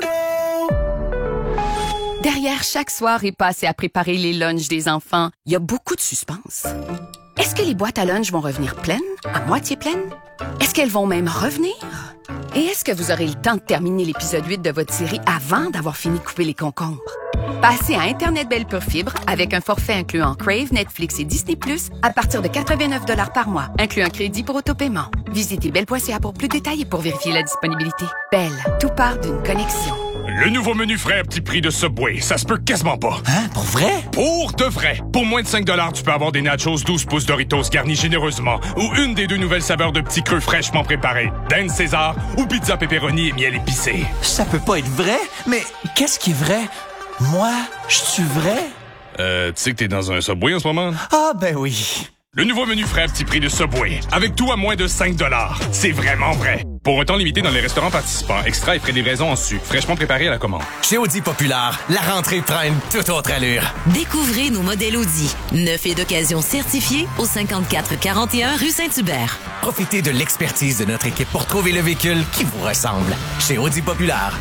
Derrière chaque soirée passée à préparer les lunchs des enfants, il y a beaucoup de suspense. Est-ce que les boîtes à lunch vont revenir pleines, à moitié pleines? Est-ce qu'elles vont même revenir? Et est-ce que vous aurez le temps de terminer l'épisode 8 de votre série avant d'avoir fini de couper les concombres? Passez à Internet Belle Pure Fibre avec un forfait incluant Crave, Netflix et Disney+ à partir de 89 $ par mois, inclus un crédit pour autopaiement. Visitez belle.ca pour plus de détails et pour vérifier la disponibilité. Belle, tout part d'une connexion. Le nouveau menu frais à petit prix de Subway, ça se peut quasiment pas. Hein? Pour vrai? Pour de vrai. Pour moins de 5 $, tu peux avoir des nachos 12 pouces Doritos garnis généreusement ou une des 2 nouvelles saveurs de petits creux fraîchement préparés. Dan César ou pizza pepperoni et miel épicé. Ça peut pas être vrai? Mais qu'est-ce qui est vrai? Moi, je suis vrai? Tu sais que t'es dans un Subway en ce moment? Ah, ben oui. Le nouveau menu frais à petit prix de Subway. Avec tout à moins de 5 $. C'est vraiment vrai. Pour un temps limité dans les restaurants participants, extra et frais de livraison en sucre, fraîchement préparés à la commande. Chez Audi Populaire, la rentrée prend une toute autre allure. Découvrez nos modèles Audi. Neuf et d'occasion certifiés au 5441 rue Saint-Hubert. Profitez de l'expertise de notre équipe pour trouver le véhicule qui vous ressemble. Chez Audi Populaire.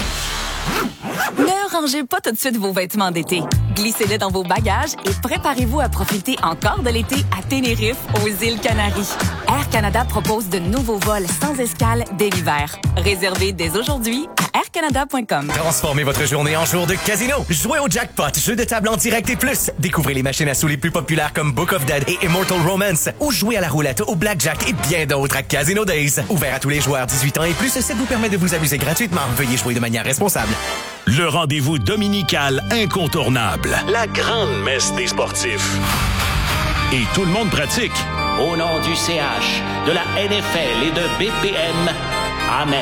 Ne rangez pas tout de suite vos vêtements d'été. Glissez-les dans vos bagages et préparez-vous à profiter encore de l'été à Tenerife, aux îles Canaries. Air Canada propose de nouveaux vols sans escale dès l'hiver. Réservez dès aujourd'hui à aircanada.com. Transformez votre journée en jour de casino. Jouez au jackpot, jeu de table en direct et plus. Découvrez les machines à sous les plus populaires comme Book of Dead et Immortal Romance. Ou jouez à la roulette, au blackjack et bien d'autres à Casino Days. Ouvert à tous les joueurs 18 ans et plus, ça vous permet de vous amuser gratuitement. Veuillez jouer de manière responsable. Le rendez-vous dominical incontournable. La grande messe des sportifs. Et tout le monde pratique. Au nom du CH, de la NFL et de BPM, Amen.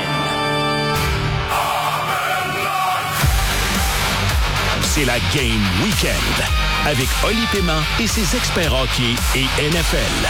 C'est la Game Weekend avec Oli Paiement et ses experts hockey et NFL.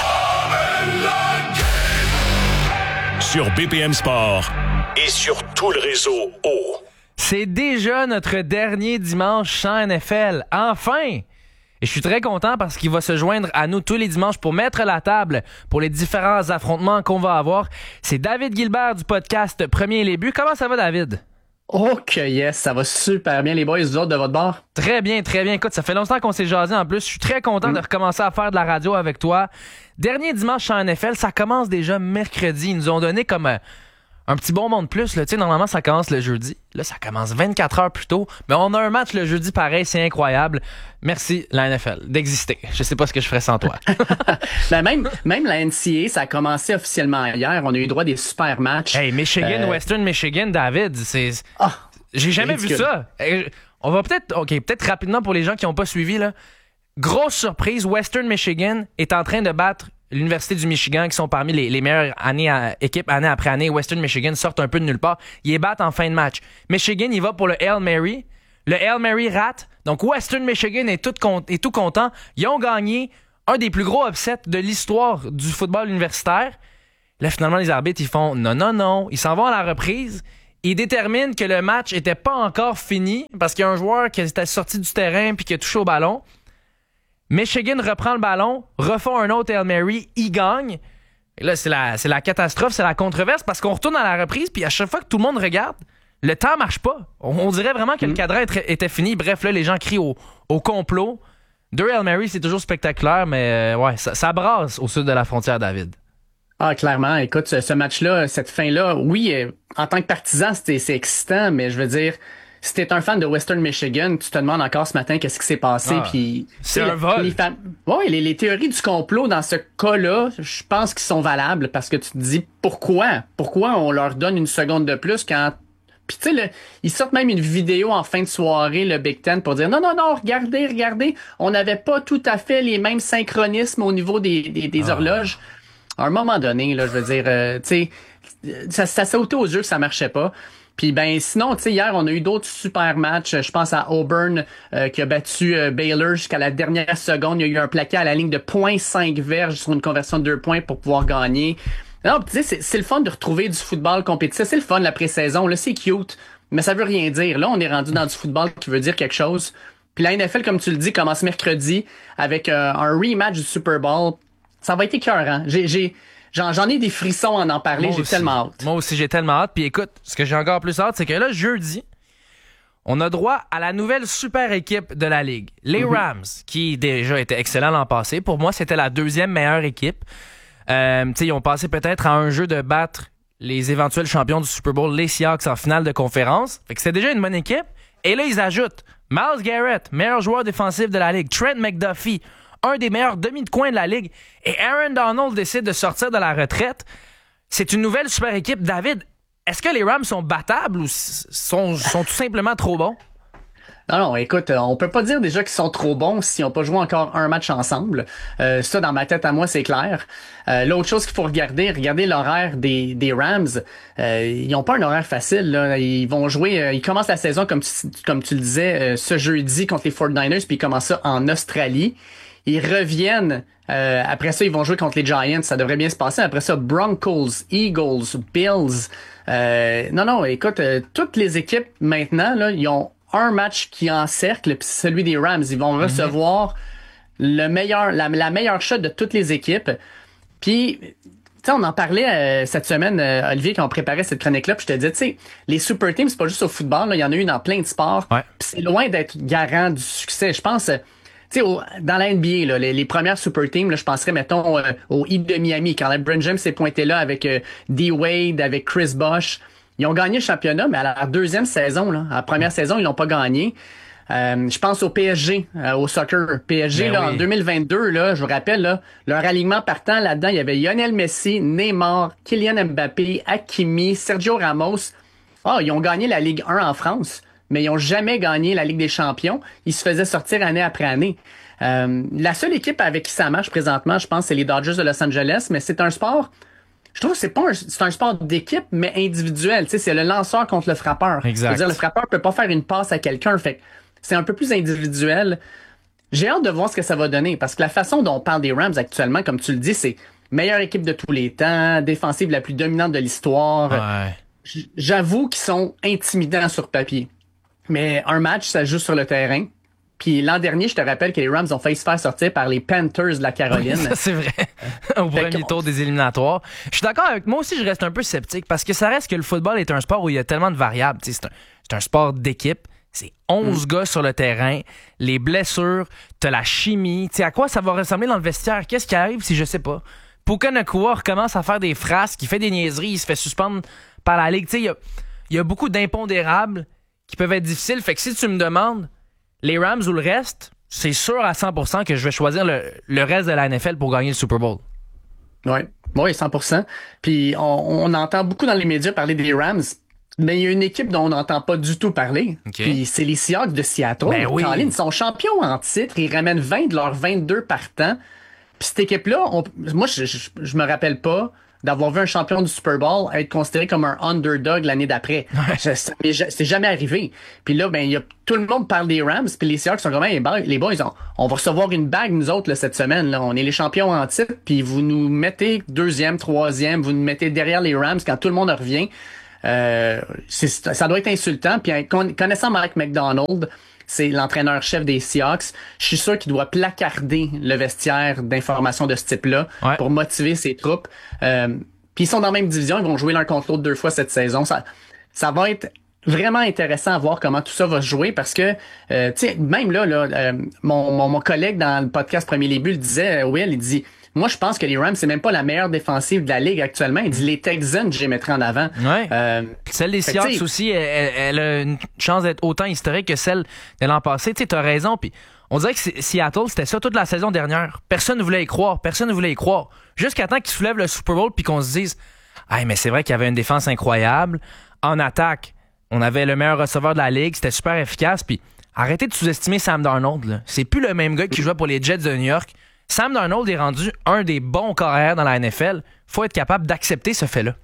Sur BPM Sport et sur tout le réseau O. C'est déjà notre dernier dimanche sans NFL. Enfin! Et je suis très content parce qu'il va se joindre à nous tous les dimanches pour mettre la table pour les différents affrontements qu'on va avoir. C'est David Gilbert du podcast Premier les buts. Comment ça va, David? Ok, yes, ça va super bien, les boys, vous autres, de votre bord? Très bien, très bien. Écoute, ça fait longtemps qu'on s'est jasé en plus. Je suis très content de recommencer à faire de la radio avec toi. Dernier dimanche sans NFL, ça commence déjà mercredi. Ils nous ont donné comme... un petit bon monde de plus, là. Tu sais, normalement, ça commence le jeudi. Là, ça commence 24 heures plus tôt. Mais on a un match le jeudi pareil, c'est incroyable. Merci, la NFL, d'exister. Je sais pas ce que je ferais sans toi. Ben même la NCAA, ça a commencé officiellement hier. On a eu droit à des super matchs. Hey, Michigan, Western Michigan, David, c'est... J'ai jamais vu ça. On va peut-être rapidement pour les gens qui n'ont pas suivi, là. Grosse surprise, Western Michigan est en train de battre l'Université du Michigan, qui sont parmi les meilleures équipes année après année. Western Michigan sortent un peu de nulle part. Ils les battent en fin de match. Michigan, il va pour le Hail Mary. Le Hail Mary rate. Donc, Western Michigan est tout content. Ils ont gagné un des plus gros upsets de l'histoire du football universitaire. Là, finalement, les arbitres, ils font non. Ils s'en vont à la reprise. Ils déterminent que le match était pas encore fini parce qu'il y a un joueur qui était sorti du terrain puis qui a touché au ballon. Michigan reprend le ballon, refont un autre Hail Mary, il gagne. Et là, c'est la catastrophe, c'est la controverse parce qu'on retourne à la reprise, puis à chaque fois que tout le monde regarde, le temps marche pas. On dirait vraiment que le cadran était fini. Bref, là, les gens crient au complot. 2 Hail Mary, c'est toujours spectaculaire, mais ouais, ça brasse au sud de la frontière, David. Ah, clairement. Écoute, ce match-là, cette fin-là, oui, en tant que partisan, c'est excitant, mais je veux dire, si t'es un fan de Western Michigan, tu te demandes encore ce matin qu'est-ce qui s'est passé. Puis c'est un vol. Les théories du complot dans ce cas-là, je pense qu'ils sont valables parce que tu te dis pourquoi on leur donne une seconde de plus quand. Puis tu sais, ils sortent même une vidéo en fin de soirée, le Big Ten, pour dire non, regardez, on n'avait pas tout à fait les mêmes synchronismes au niveau des horloges. À un moment donné, là, je veux dire, tu sais, ça sautait aux yeux que ça marchait pas. Puis ben sinon, tu sais, hier, on a eu d'autres super matchs. Je pense à Auburn qui a battu Baylor jusqu'à la dernière seconde. Il y a eu un plaqué à la ligne de 0.5 verges sur une conversion de 2 points pour pouvoir gagner. Non, tu sais, c'est le fun de retrouver du football compétitif. C'est le fun, la pré-saison. Là, c'est cute, mais ça veut rien dire. Là, on est rendu dans du football qui veut dire quelque chose. Puis la NFL, comme tu le dis, commence mercredi avec un rematch du Super Bowl. Ça va être écœurant. J'en ai des frissons en parler. J'ai tellement hâte. Moi aussi, j'ai tellement hâte. Puis écoute, ce que j'ai encore plus hâte, c'est que là, jeudi, on a droit à la nouvelle super équipe de la Ligue. Les Rams, qui déjà étaient excellents l'an passé. Pour moi, c'était la 2e meilleure équipe. Ils ont passé peut-être à un jeu de battre les éventuels champions du Super Bowl, les Seahawks, en finale de conférence. Fait que c'était déjà une bonne équipe. Et là, ils ajoutent Myles Garrett, meilleur joueur défensif de la Ligue. Trent McDuffie, un des meilleurs demi de coin de la Ligue. Et Aaron Donald décide de sortir de la retraite. C'est une nouvelle super équipe. David, est-ce que les Rams sont battables ou sont tout simplement trop bons? Non, écoute, on peut pas dire déjà qu'ils sont trop bons s'ils n'ont pas joué encore un match ensemble. Ça, dans ma tête à moi, c'est clair. L'autre chose qu'il faut regarder l'horaire des Rams. Ils n'ont pas un horaire facile, là. Ils vont jouer, ils commencent la saison, comme tu le disais, ce jeudi contre les 49ers, puis ils commencent ça en Australie. Ils reviennent. Après ça, ils vont jouer contre les Giants. Ça devrait bien se passer. Après ça, Broncos, Eagles, Bills. Non, écoute, toutes les équipes maintenant, là, ils ont un match qui encercle, puis c'est celui des Rams. Ils vont recevoir la meilleure shot de toutes les équipes. Puis, tu sais, on en parlait cette semaine, Olivier, quand on préparait cette chronique-là, puis je te disais, tu sais, les super teams, c'est pas juste au football, là, il y en a eu dans plein de sports. Ouais. Puis c'est loin d'être garant du succès. Je pense, tu sais, dans la NBA, là, les premières super teams, là, je penserais, mettons, au Heat de Miami, quand LeBron James s'est pointé là avec D-Wade, avec Chris Bosh. Ils ont gagné le championnat, mais à la 2e saison, là, à la première saison, ils l'ont pas gagné. Je pense au PSG, au soccer. PSG, là, en 2022, là, je vous rappelle, là, leur alignement partant là-dedans, il y avait Lionel Messi, Neymar, Kylian Mbappé, Hakimi, Sergio Ramos. Ils ont gagné la Ligue 1 en France, mais ils ont jamais gagné la Ligue des Champions. Ils se faisaient sortir année après année. La seule équipe avec qui ça marche présentement, je pense, c'est les Dodgers de Los Angeles, mais c'est un sport... Je trouve que c'est un sport d'équipe, mais individuel. Tu sais, c'est le lanceur contre le frappeur. Exact. C'est-à-dire, le frappeur peut pas faire une passe à quelqu'un. Fait que c'est un peu plus individuel. J'ai hâte de voir ce que ça va donner, parce que la façon dont on parle des Rams actuellement, comme tu le dis, c'est meilleure équipe de tous les temps, défensive la plus dominante de l'histoire. Ouais. J'avoue qu'ils sont intimidants sur papier. Mais un match, ça se joue sur le terrain. Puis l'an dernier, je te rappelle que les Rams ont failli se faire sortir par les Panthers de la Caroline. Ça, c'est vrai. Au premier tour des éliminatoires. Je suis d'accord avec moi aussi, je reste un peu sceptique parce que ça reste que le football est un sport où il y a tellement de variables. C'est un sport d'équipe. C'est 11 gars sur le terrain. Les blessures, t'as la chimie. T'sais, à quoi ça va ressembler dans le vestiaire? Qu'est-ce qui arrive si je sais pas? Puka Nacua recommence à faire des frasques, il fait des niaiseries, il se fait suspendre par la Ligue. Il y a beaucoup d'impondérables qui peuvent être difficiles. Fait que si tu me demandes les Rams ou le reste, c'est sûr à 100% que je vais choisir le reste de la NFL pour gagner le Super Bowl. Oui, 100%. Puis on entend beaucoup dans les médias parler des Rams, mais il y a une équipe dont on n'entend pas du tout parler. Okay. Puis c'est les Seahawks de Seattle. Ben oui. Colin, ils sont champions en titre, ils ramènent 20 de leurs 22 partants. Puis cette équipe-là, moi je me rappelle pas d'avoir vu un champion du Super Bowl être considéré comme un underdog l'année d'après. C'est jamais arrivé. Puis là, tout le monde parle des Rams, puis les Seahawks sont comme les boys, on va recevoir une bague, nous autres, là, cette semaine. Là. On est les champions en titre, puis vous nous mettez 2e, 3e, vous nous mettez derrière les Rams quand tout le monde revient. Ça doit être insultant. Puis connaissant Mike McDonald, c'est l'entraîneur-chef des Seahawks, je suis sûr qu'il doit placarder le vestiaire d'informations de ce type-là pour motiver ses troupes. Puis ils sont dans la même division, ils vont jouer l'un contre l'autre 2 fois cette saison. Ça va être vraiment intéressant à voir comment tout ça va se jouer parce que, tu sais, même là, mon collègue dans le podcast Premier Les Buts disait, Will, il dit... Moi, je pense que les Rams, c'est même pas la meilleure défensive de la Ligue actuellement. Il dit les Texans, je les mettrais en avant. Ouais. Celle des Seahawks aussi, elle a une chance d'être autant historique que celle de l'an passé. Tu sais, t'as raison. Puis on dirait que Seattle, c'était ça toute la saison dernière. Personne ne voulait y croire. Jusqu'à temps qu'ils soulèvent le Super Bowl puis qu'on se dise, hey, mais c'est vrai qu'il y avait une défense incroyable. En attaque, on avait le meilleur receveur de la Ligue. C'était super efficace. Puis arrêtez de sous-estimer Sam Darnold, là. C'est plus le même gars qui jouait pour les Jets de New York. Sam Darnold est rendu un des bons carrières dans la NFL. Faut être capable d'accepter ce fait-là.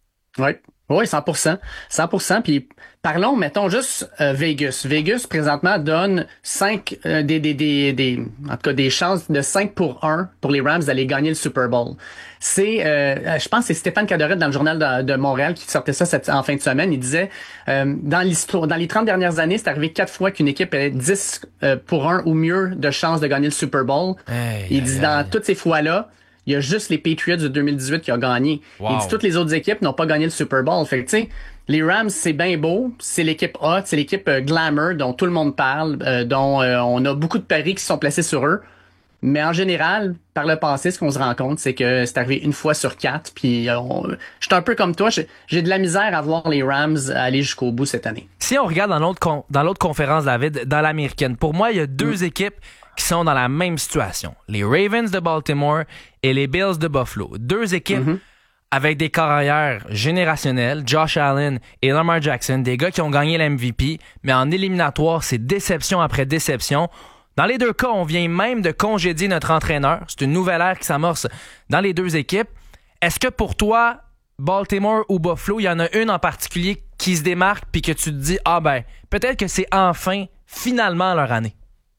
Oui, 100%. 100%. Puis parlons, mettons juste Vegas. Vegas, présentement, donne 5 en tout cas des chances de 5-1 pour les Rams d'aller gagner le Super Bowl. C'est je pense que c'est Stéphane Cadoret dans le journal de Montréal qui sortait ça en fin de semaine. Il disait dans les 30 dernières années, c'est arrivé 4 fois qu'une équipe ait 10-1 ou mieux de chances de gagner le Super Bowl. Il dit dans toutes ces fois-là, il y a juste les Patriots de 2018 qui ont gagné. Wow. Il dit toutes les autres équipes n'ont pas gagné le Super Bowl. Fait que tu sais, les Rams, c'est bien beau. C'est l'équipe hot, c'est l'équipe glamour dont tout le monde parle, dont on a beaucoup de paris qui sont placés sur eux. Mais en général, par le passé, ce qu'on se rend compte, c'est que c'est arrivé une fois sur 4. Puis je suis un peu comme toi, j'ai de la misère à voir les Rams aller jusqu'au bout cette année. Si on regarde dans l'autre conférence, David, dans l'américaine, pour moi, il y a deux équipes qui sont dans la même situation. Les Ravens de Baltimore et les Bills de Buffalo. Deux équipes avec des carrières générationnelles, Josh Allen et Lamar Jackson, des gars qui ont gagné l'MVP, mais en éliminatoire, c'est déception après déception. Dans les deux cas, on vient même de congédier notre entraîneur. C'est une nouvelle ère qui s'amorce dans les deux équipes. Est-ce que pour toi, Baltimore ou Buffalo, il y en a une en particulier qui se démarque puis que tu te dis, ah ben, peut-être que c'est finalement leur année?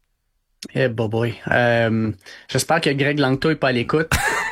Eh boy. J'espère que Greg Langto est pas à l'écoute.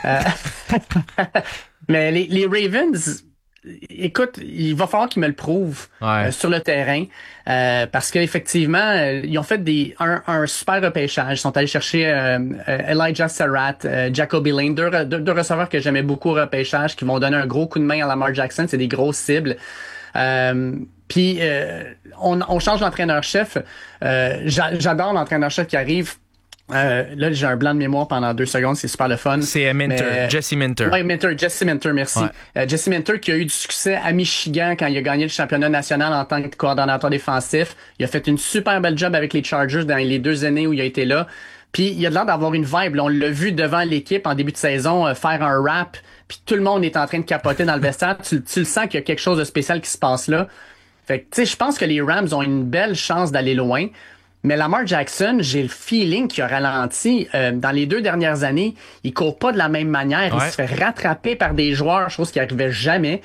Mais les Ravens, écoute, il va falloir qu'ils me le prouvent sur le terrain. Parce qu'effectivement, ils ont fait un super repêchage. Ils sont allés chercher Elijah Sarrat, Jacoby Lane, deux receveurs que j'aimais beaucoup au repêchage, qui vont donner un gros coup de main à Lamar Jackson. C'est des grosses cibles. Puis on change l'entraîneur-chef. J'adore l'entraîneur-chef qui arrive. Là, j'ai un blanc de mémoire pendant 2 secondes, c'est super le fun. C'est Jesse Minter. Oui, Jesse Minter, merci. Ouais. Jesse Minter qui a eu du succès à Michigan quand il a gagné le championnat national en tant que coordonnateur défensif. Il a fait une super belle job avec les Chargers dans les 2 années où il a été là. Puis il a l'air d'avoir une vibe. Là, on l'a vu devant l'équipe en début de saison faire un rap, puis tout le monde est en train de capoter dans le vestiaire. Tu le sens qu'il y a quelque chose de spécial qui se passe là. Fait que, tu sais, je pense que les Rams ont une belle chance d'aller loin. Mais Lamar Jackson, j'ai le feeling qu'il a ralenti. Dans les 2 dernières années, il court pas de la même manière. Il se fait rattraper par des joueurs, chose qui arrivait jamais.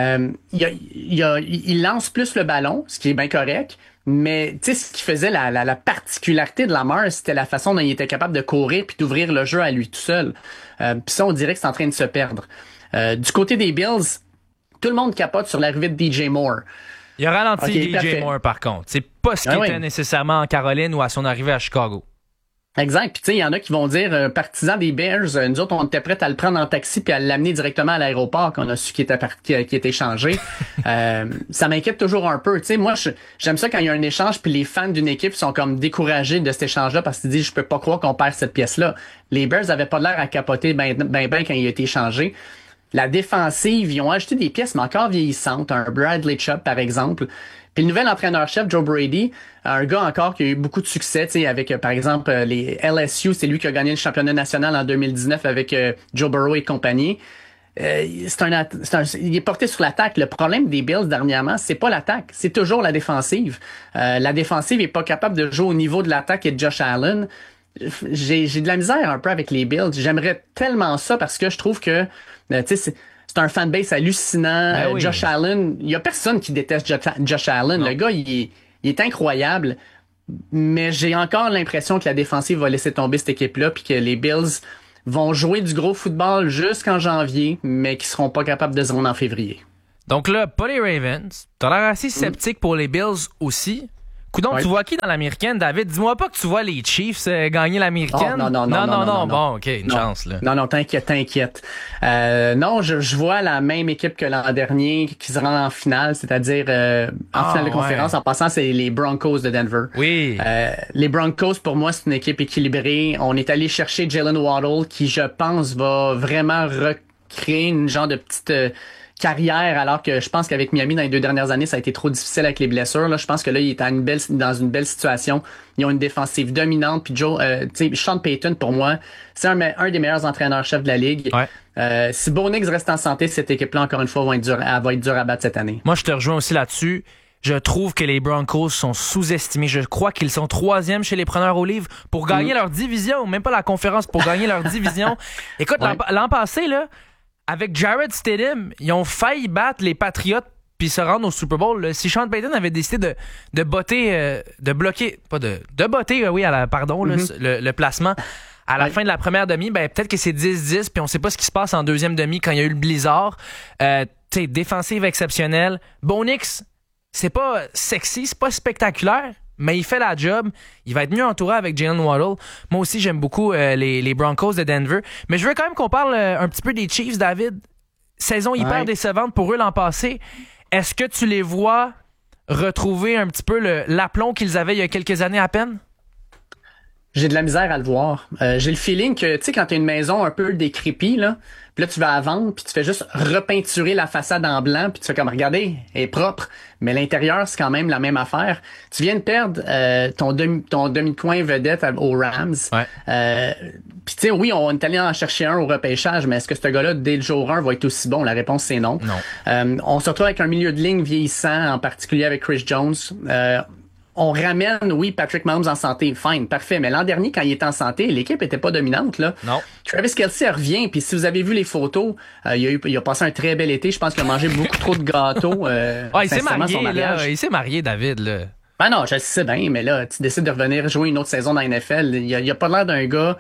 Il lance plus le ballon, ce qui est bien correct. Mais tu sais, ce qui faisait la particularité de Lamar, c'était la façon dont il était capable de courir puis d'ouvrir le jeu à lui tout seul. Puis ça, on dirait que c'est en train de se perdre. Du côté des Bills, tout le monde capote sur l'arrivée de DJ Moore. Il a ralenti DJ Moore, par contre. C'est pas ce qu'il était nécessairement en Caroline ou à son arrivée à Chicago. Exact. Puis tu sais, il y en a qui vont dire, partisans des Bears, nous autres, on était prêts à le prendre en taxi puis à l'amener directement à l'aéroport qu'on a su qu'il était changé. Ça m'inquiète toujours un peu. Tu sais, moi, j'aime ça quand il y a un échange puis les fans d'une équipe sont comme découragés de cet échange-là parce qu'ils disent, je peux pas croire qu'on perd cette pièce-là. Les Bears avaient pas l'air à capoter ben quand il a été échangé. La défensive, ils ont ajouté des pièces, mais encore vieillissantes. Un Bradley Chubb, par exemple. Puis le nouvel entraîneur-chef, Joe Brady, un gars encore qui a eu beaucoup de succès, tu sais, avec, par exemple, les LSU. C'est lui qui a gagné le championnat national en 2019 avec Joe Burrow et compagnie. Il est porté sur l'attaque. Le problème des Bills dernièrement, c'est pas l'attaque, c'est toujours la défensive. La défensive est pas capable de jouer au niveau de l'attaque et de Josh Allen. J'ai de la misère un peu avec les Bills. J'aimerais tellement ça parce que je trouve que tu sais, c'est un fanbase hallucinant. Oui. Josh Allen, il y a personne qui déteste Josh Allen. Non. Le gars, il est incroyable. Mais j'ai encore l'impression que la défensive va laisser tomber cette équipe-là puis que les Bills vont jouer du gros football jusqu'en janvier, mais qui seront pas capables de se rendre en février. Donc là, pas les Ravens. T'as l'air assez sceptique pour les Bills aussi. Coudon, tu vois qui dans l'américaine, David? Dis-moi pas que tu vois les Chiefs gagner l'américaine. Non. Bon, OK, une chance, là. Non, t'inquiète. Non, je vois la même équipe que l'an dernier qui se rend en finale, c'est-à-dire en finale de conférence. En passant, c'est les Broncos de Denver. Oui. Les Broncos, pour moi, c'est une équipe équilibrée. On est allé chercher Jalen Waddle, qui, je pense, va vraiment recréer une genre de petite carrière, alors que je pense qu'avec Miami, dans les 2 dernières années, ça a été trop difficile avec les blessures. Là, je pense que là, il est dans une belle situation. Ils ont une défensive dominante. Puis Sean Payton, pour moi, c'est un des meilleurs entraîneurs-chefs de la Ligue. Ouais. Si Bo Nix reste en santé, cette équipe-là, encore une fois, va être dure à battre cette année. Moi, je te rejoins aussi là-dessus. Je trouve que les Broncos sont sous-estimés. Je crois qu'ils sont 3e chez les preneurs au livre pour gagner leur division, même pas la conférence, pour gagner leur division. Écoute, l'an passé, là, avec Jarrett Stidham, ils ont failli battre les Patriots puis se rendre au Super Bowl. Là. Si Sean Payton avait décidé de botter, le placement à la fin de la première demi, ben peut-être que c'est 10-10, puis on sait pas ce qui se passe en deuxième demi quand il y a eu le blizzard. Défensive exceptionnelle. Bo Nix, c'est pas sexy, c'est pas spectaculaire, mais il fait la job. Il va être mieux entouré avec Jalen Waddle. Moi aussi, j'aime beaucoup les Broncos de Denver. Mais je veux quand même qu'on parle un petit peu des Chiefs, David. Saison hyper décevante pour eux l'an passé. Est-ce que tu les vois retrouver un petit peu l'aplomb qu'ils avaient il y a quelques années à peine? J'ai de la misère à le voir. J'ai le feeling que, tu sais, quand t'as une maison un peu décrépie, là, puis là, tu vas la vendre, puis tu fais juste repeinturer la façade en blanc, puis tu fais comme, regardez, elle est propre, mais l'intérieur, c'est quand même la même affaire. Tu viens de perdre ton demi-coin vedette aux Rams. Ouais. Puis tu sais, oui, on est allé en chercher un au repêchage, mais est-ce que ce gars-là, dès le jour 1, va être aussi bon? La réponse, c'est non. On se retrouve avec un milieu de ligne vieillissant, en particulier avec Chris Jones. On ramène, Patrick Mahomes en santé. Fine, parfait. Mais l'an dernier, quand il était en santé, l'équipe était pas dominante, là. Non. Travis Kelce revient, puis si vous avez vu les photos, il a passé un très bel été. Je pense qu'il a mangé beaucoup trop de gâteaux. Il s'est marié, là. Il s'est marié, David, là. Ben non, je le sais bien, mais là, tu décides de revenir jouer une autre saison dans la NFL. Il a pas l'air d'un gars...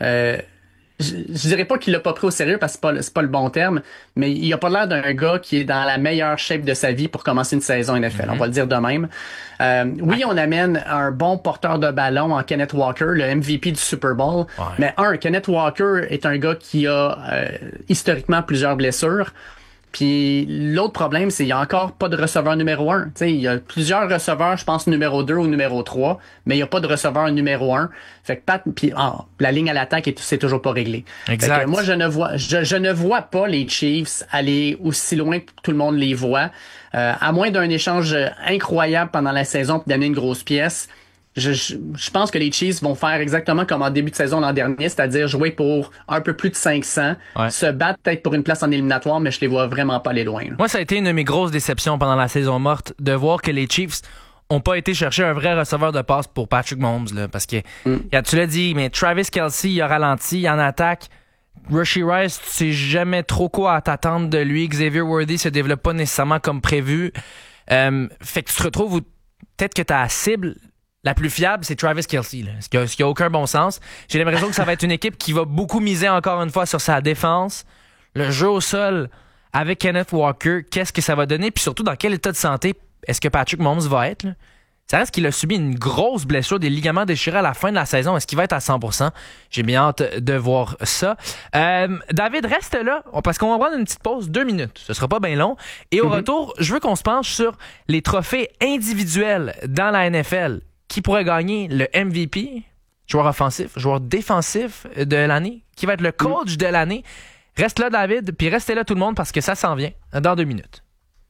Je dirais pas qu'il l'a pas pris au sérieux parce que c'est pas le bon terme, mais il a pas l'air d'un gars qui est dans la meilleure shape de sa vie pour commencer une saison NFL. On va le dire de même. On amène un bon porteur de ballon en Kenneth Walker, le MVP du Super Bowl. Ouais. Mais Kenneth Walker est un gars qui a historiquement plusieurs blessures. Puis l'autre problème, c'est qu'il n'y a encore pas de receveur numéro 1. T'sais, il y a plusieurs receveurs, je pense numéro 2 ou numéro 3, mais il n'y a pas de receveur numéro 1. Fait que la ligne à l'attaque, c'est toujours pas réglé. Exact. Fait que moi, je ne vois pas les Chiefs aller aussi loin que tout le monde les voit. À moins d'un échange incroyable pendant la saison pour donner une grosse pièce. Je pense que les Chiefs vont faire exactement comme en début de saison l'an dernier, c'est-à-dire jouer pour un peu plus de 500, se battre peut-être pour une place en éliminatoire, mais je les vois vraiment pas aller loin. Moi, ça a été une de mes grosses déceptions pendant la saison morte, de voir que les Chiefs ont pas été chercher un vrai receveur de passe pour Patrick Mahomes, là, parce que tu l'as dit, mais Travis Kelce, il a ralenti, il en attaque. Rashee Rice, tu sais jamais trop quoi à t'attendre de lui. Xavier Worthy se développe pas nécessairement comme prévu. Fait que tu te retrouves où peut-être que ta cible la plus fiable, c'est Travis Kelce, là. Ce qui a aucun bon sens. J'ai l'impression que ça va être une équipe qui va beaucoup miser encore une fois sur sa défense. Le jeu au sol avec Kenneth Walker, qu'est-ce que ça va donner? Puis surtout, dans quel état de santé est-ce que Patrick Mahomes va être? Là? Ça reste qu'il a subi une grosse blessure, des ligaments déchirés à la fin de la saison. Est-ce qu'il va être à 100%? J'ai bien hâte de voir ça. David, reste là, parce qu'on va prendre une petite pause, 2 minutes. Ce sera pas bien long. Et au retour, je veux qu'on se penche sur les trophées individuels dans la NFL. Qui pourrait gagner le MVP, joueur offensif, joueur défensif de l'année, qui va être le coach de l'année. Reste là, David, puis restez là tout le monde parce que ça s'en vient dans 2 minutes.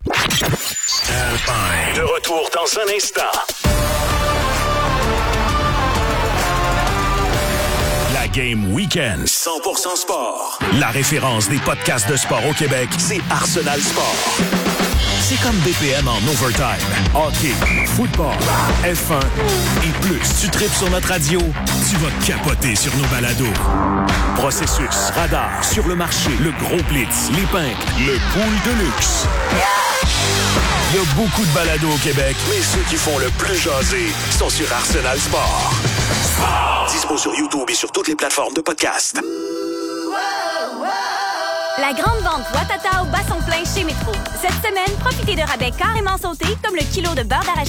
De retour dans un instant. La Game Weekend. 100% sport. La référence des podcasts de sport au Québec, c'est Arsenal Sport. C'est comme BPM en overtime. Hockey, football, F1 et plus. Tu tripes sur notre radio, tu vas capoter sur nos balados. Processus, radar, sur le marché, le gros blitz, les pinks, le pool de luxe. Il y a beaucoup de balados au Québec, mais ceux qui font le plus jaser sont sur Arsenal Sport. Dispo sur YouTube et sur toutes les plateformes de podcast. La grande vente Ouattata au basson plein chez Métro. Cette semaine, profitez de rabais carrément sautés comme le kilo de beurre d'arachide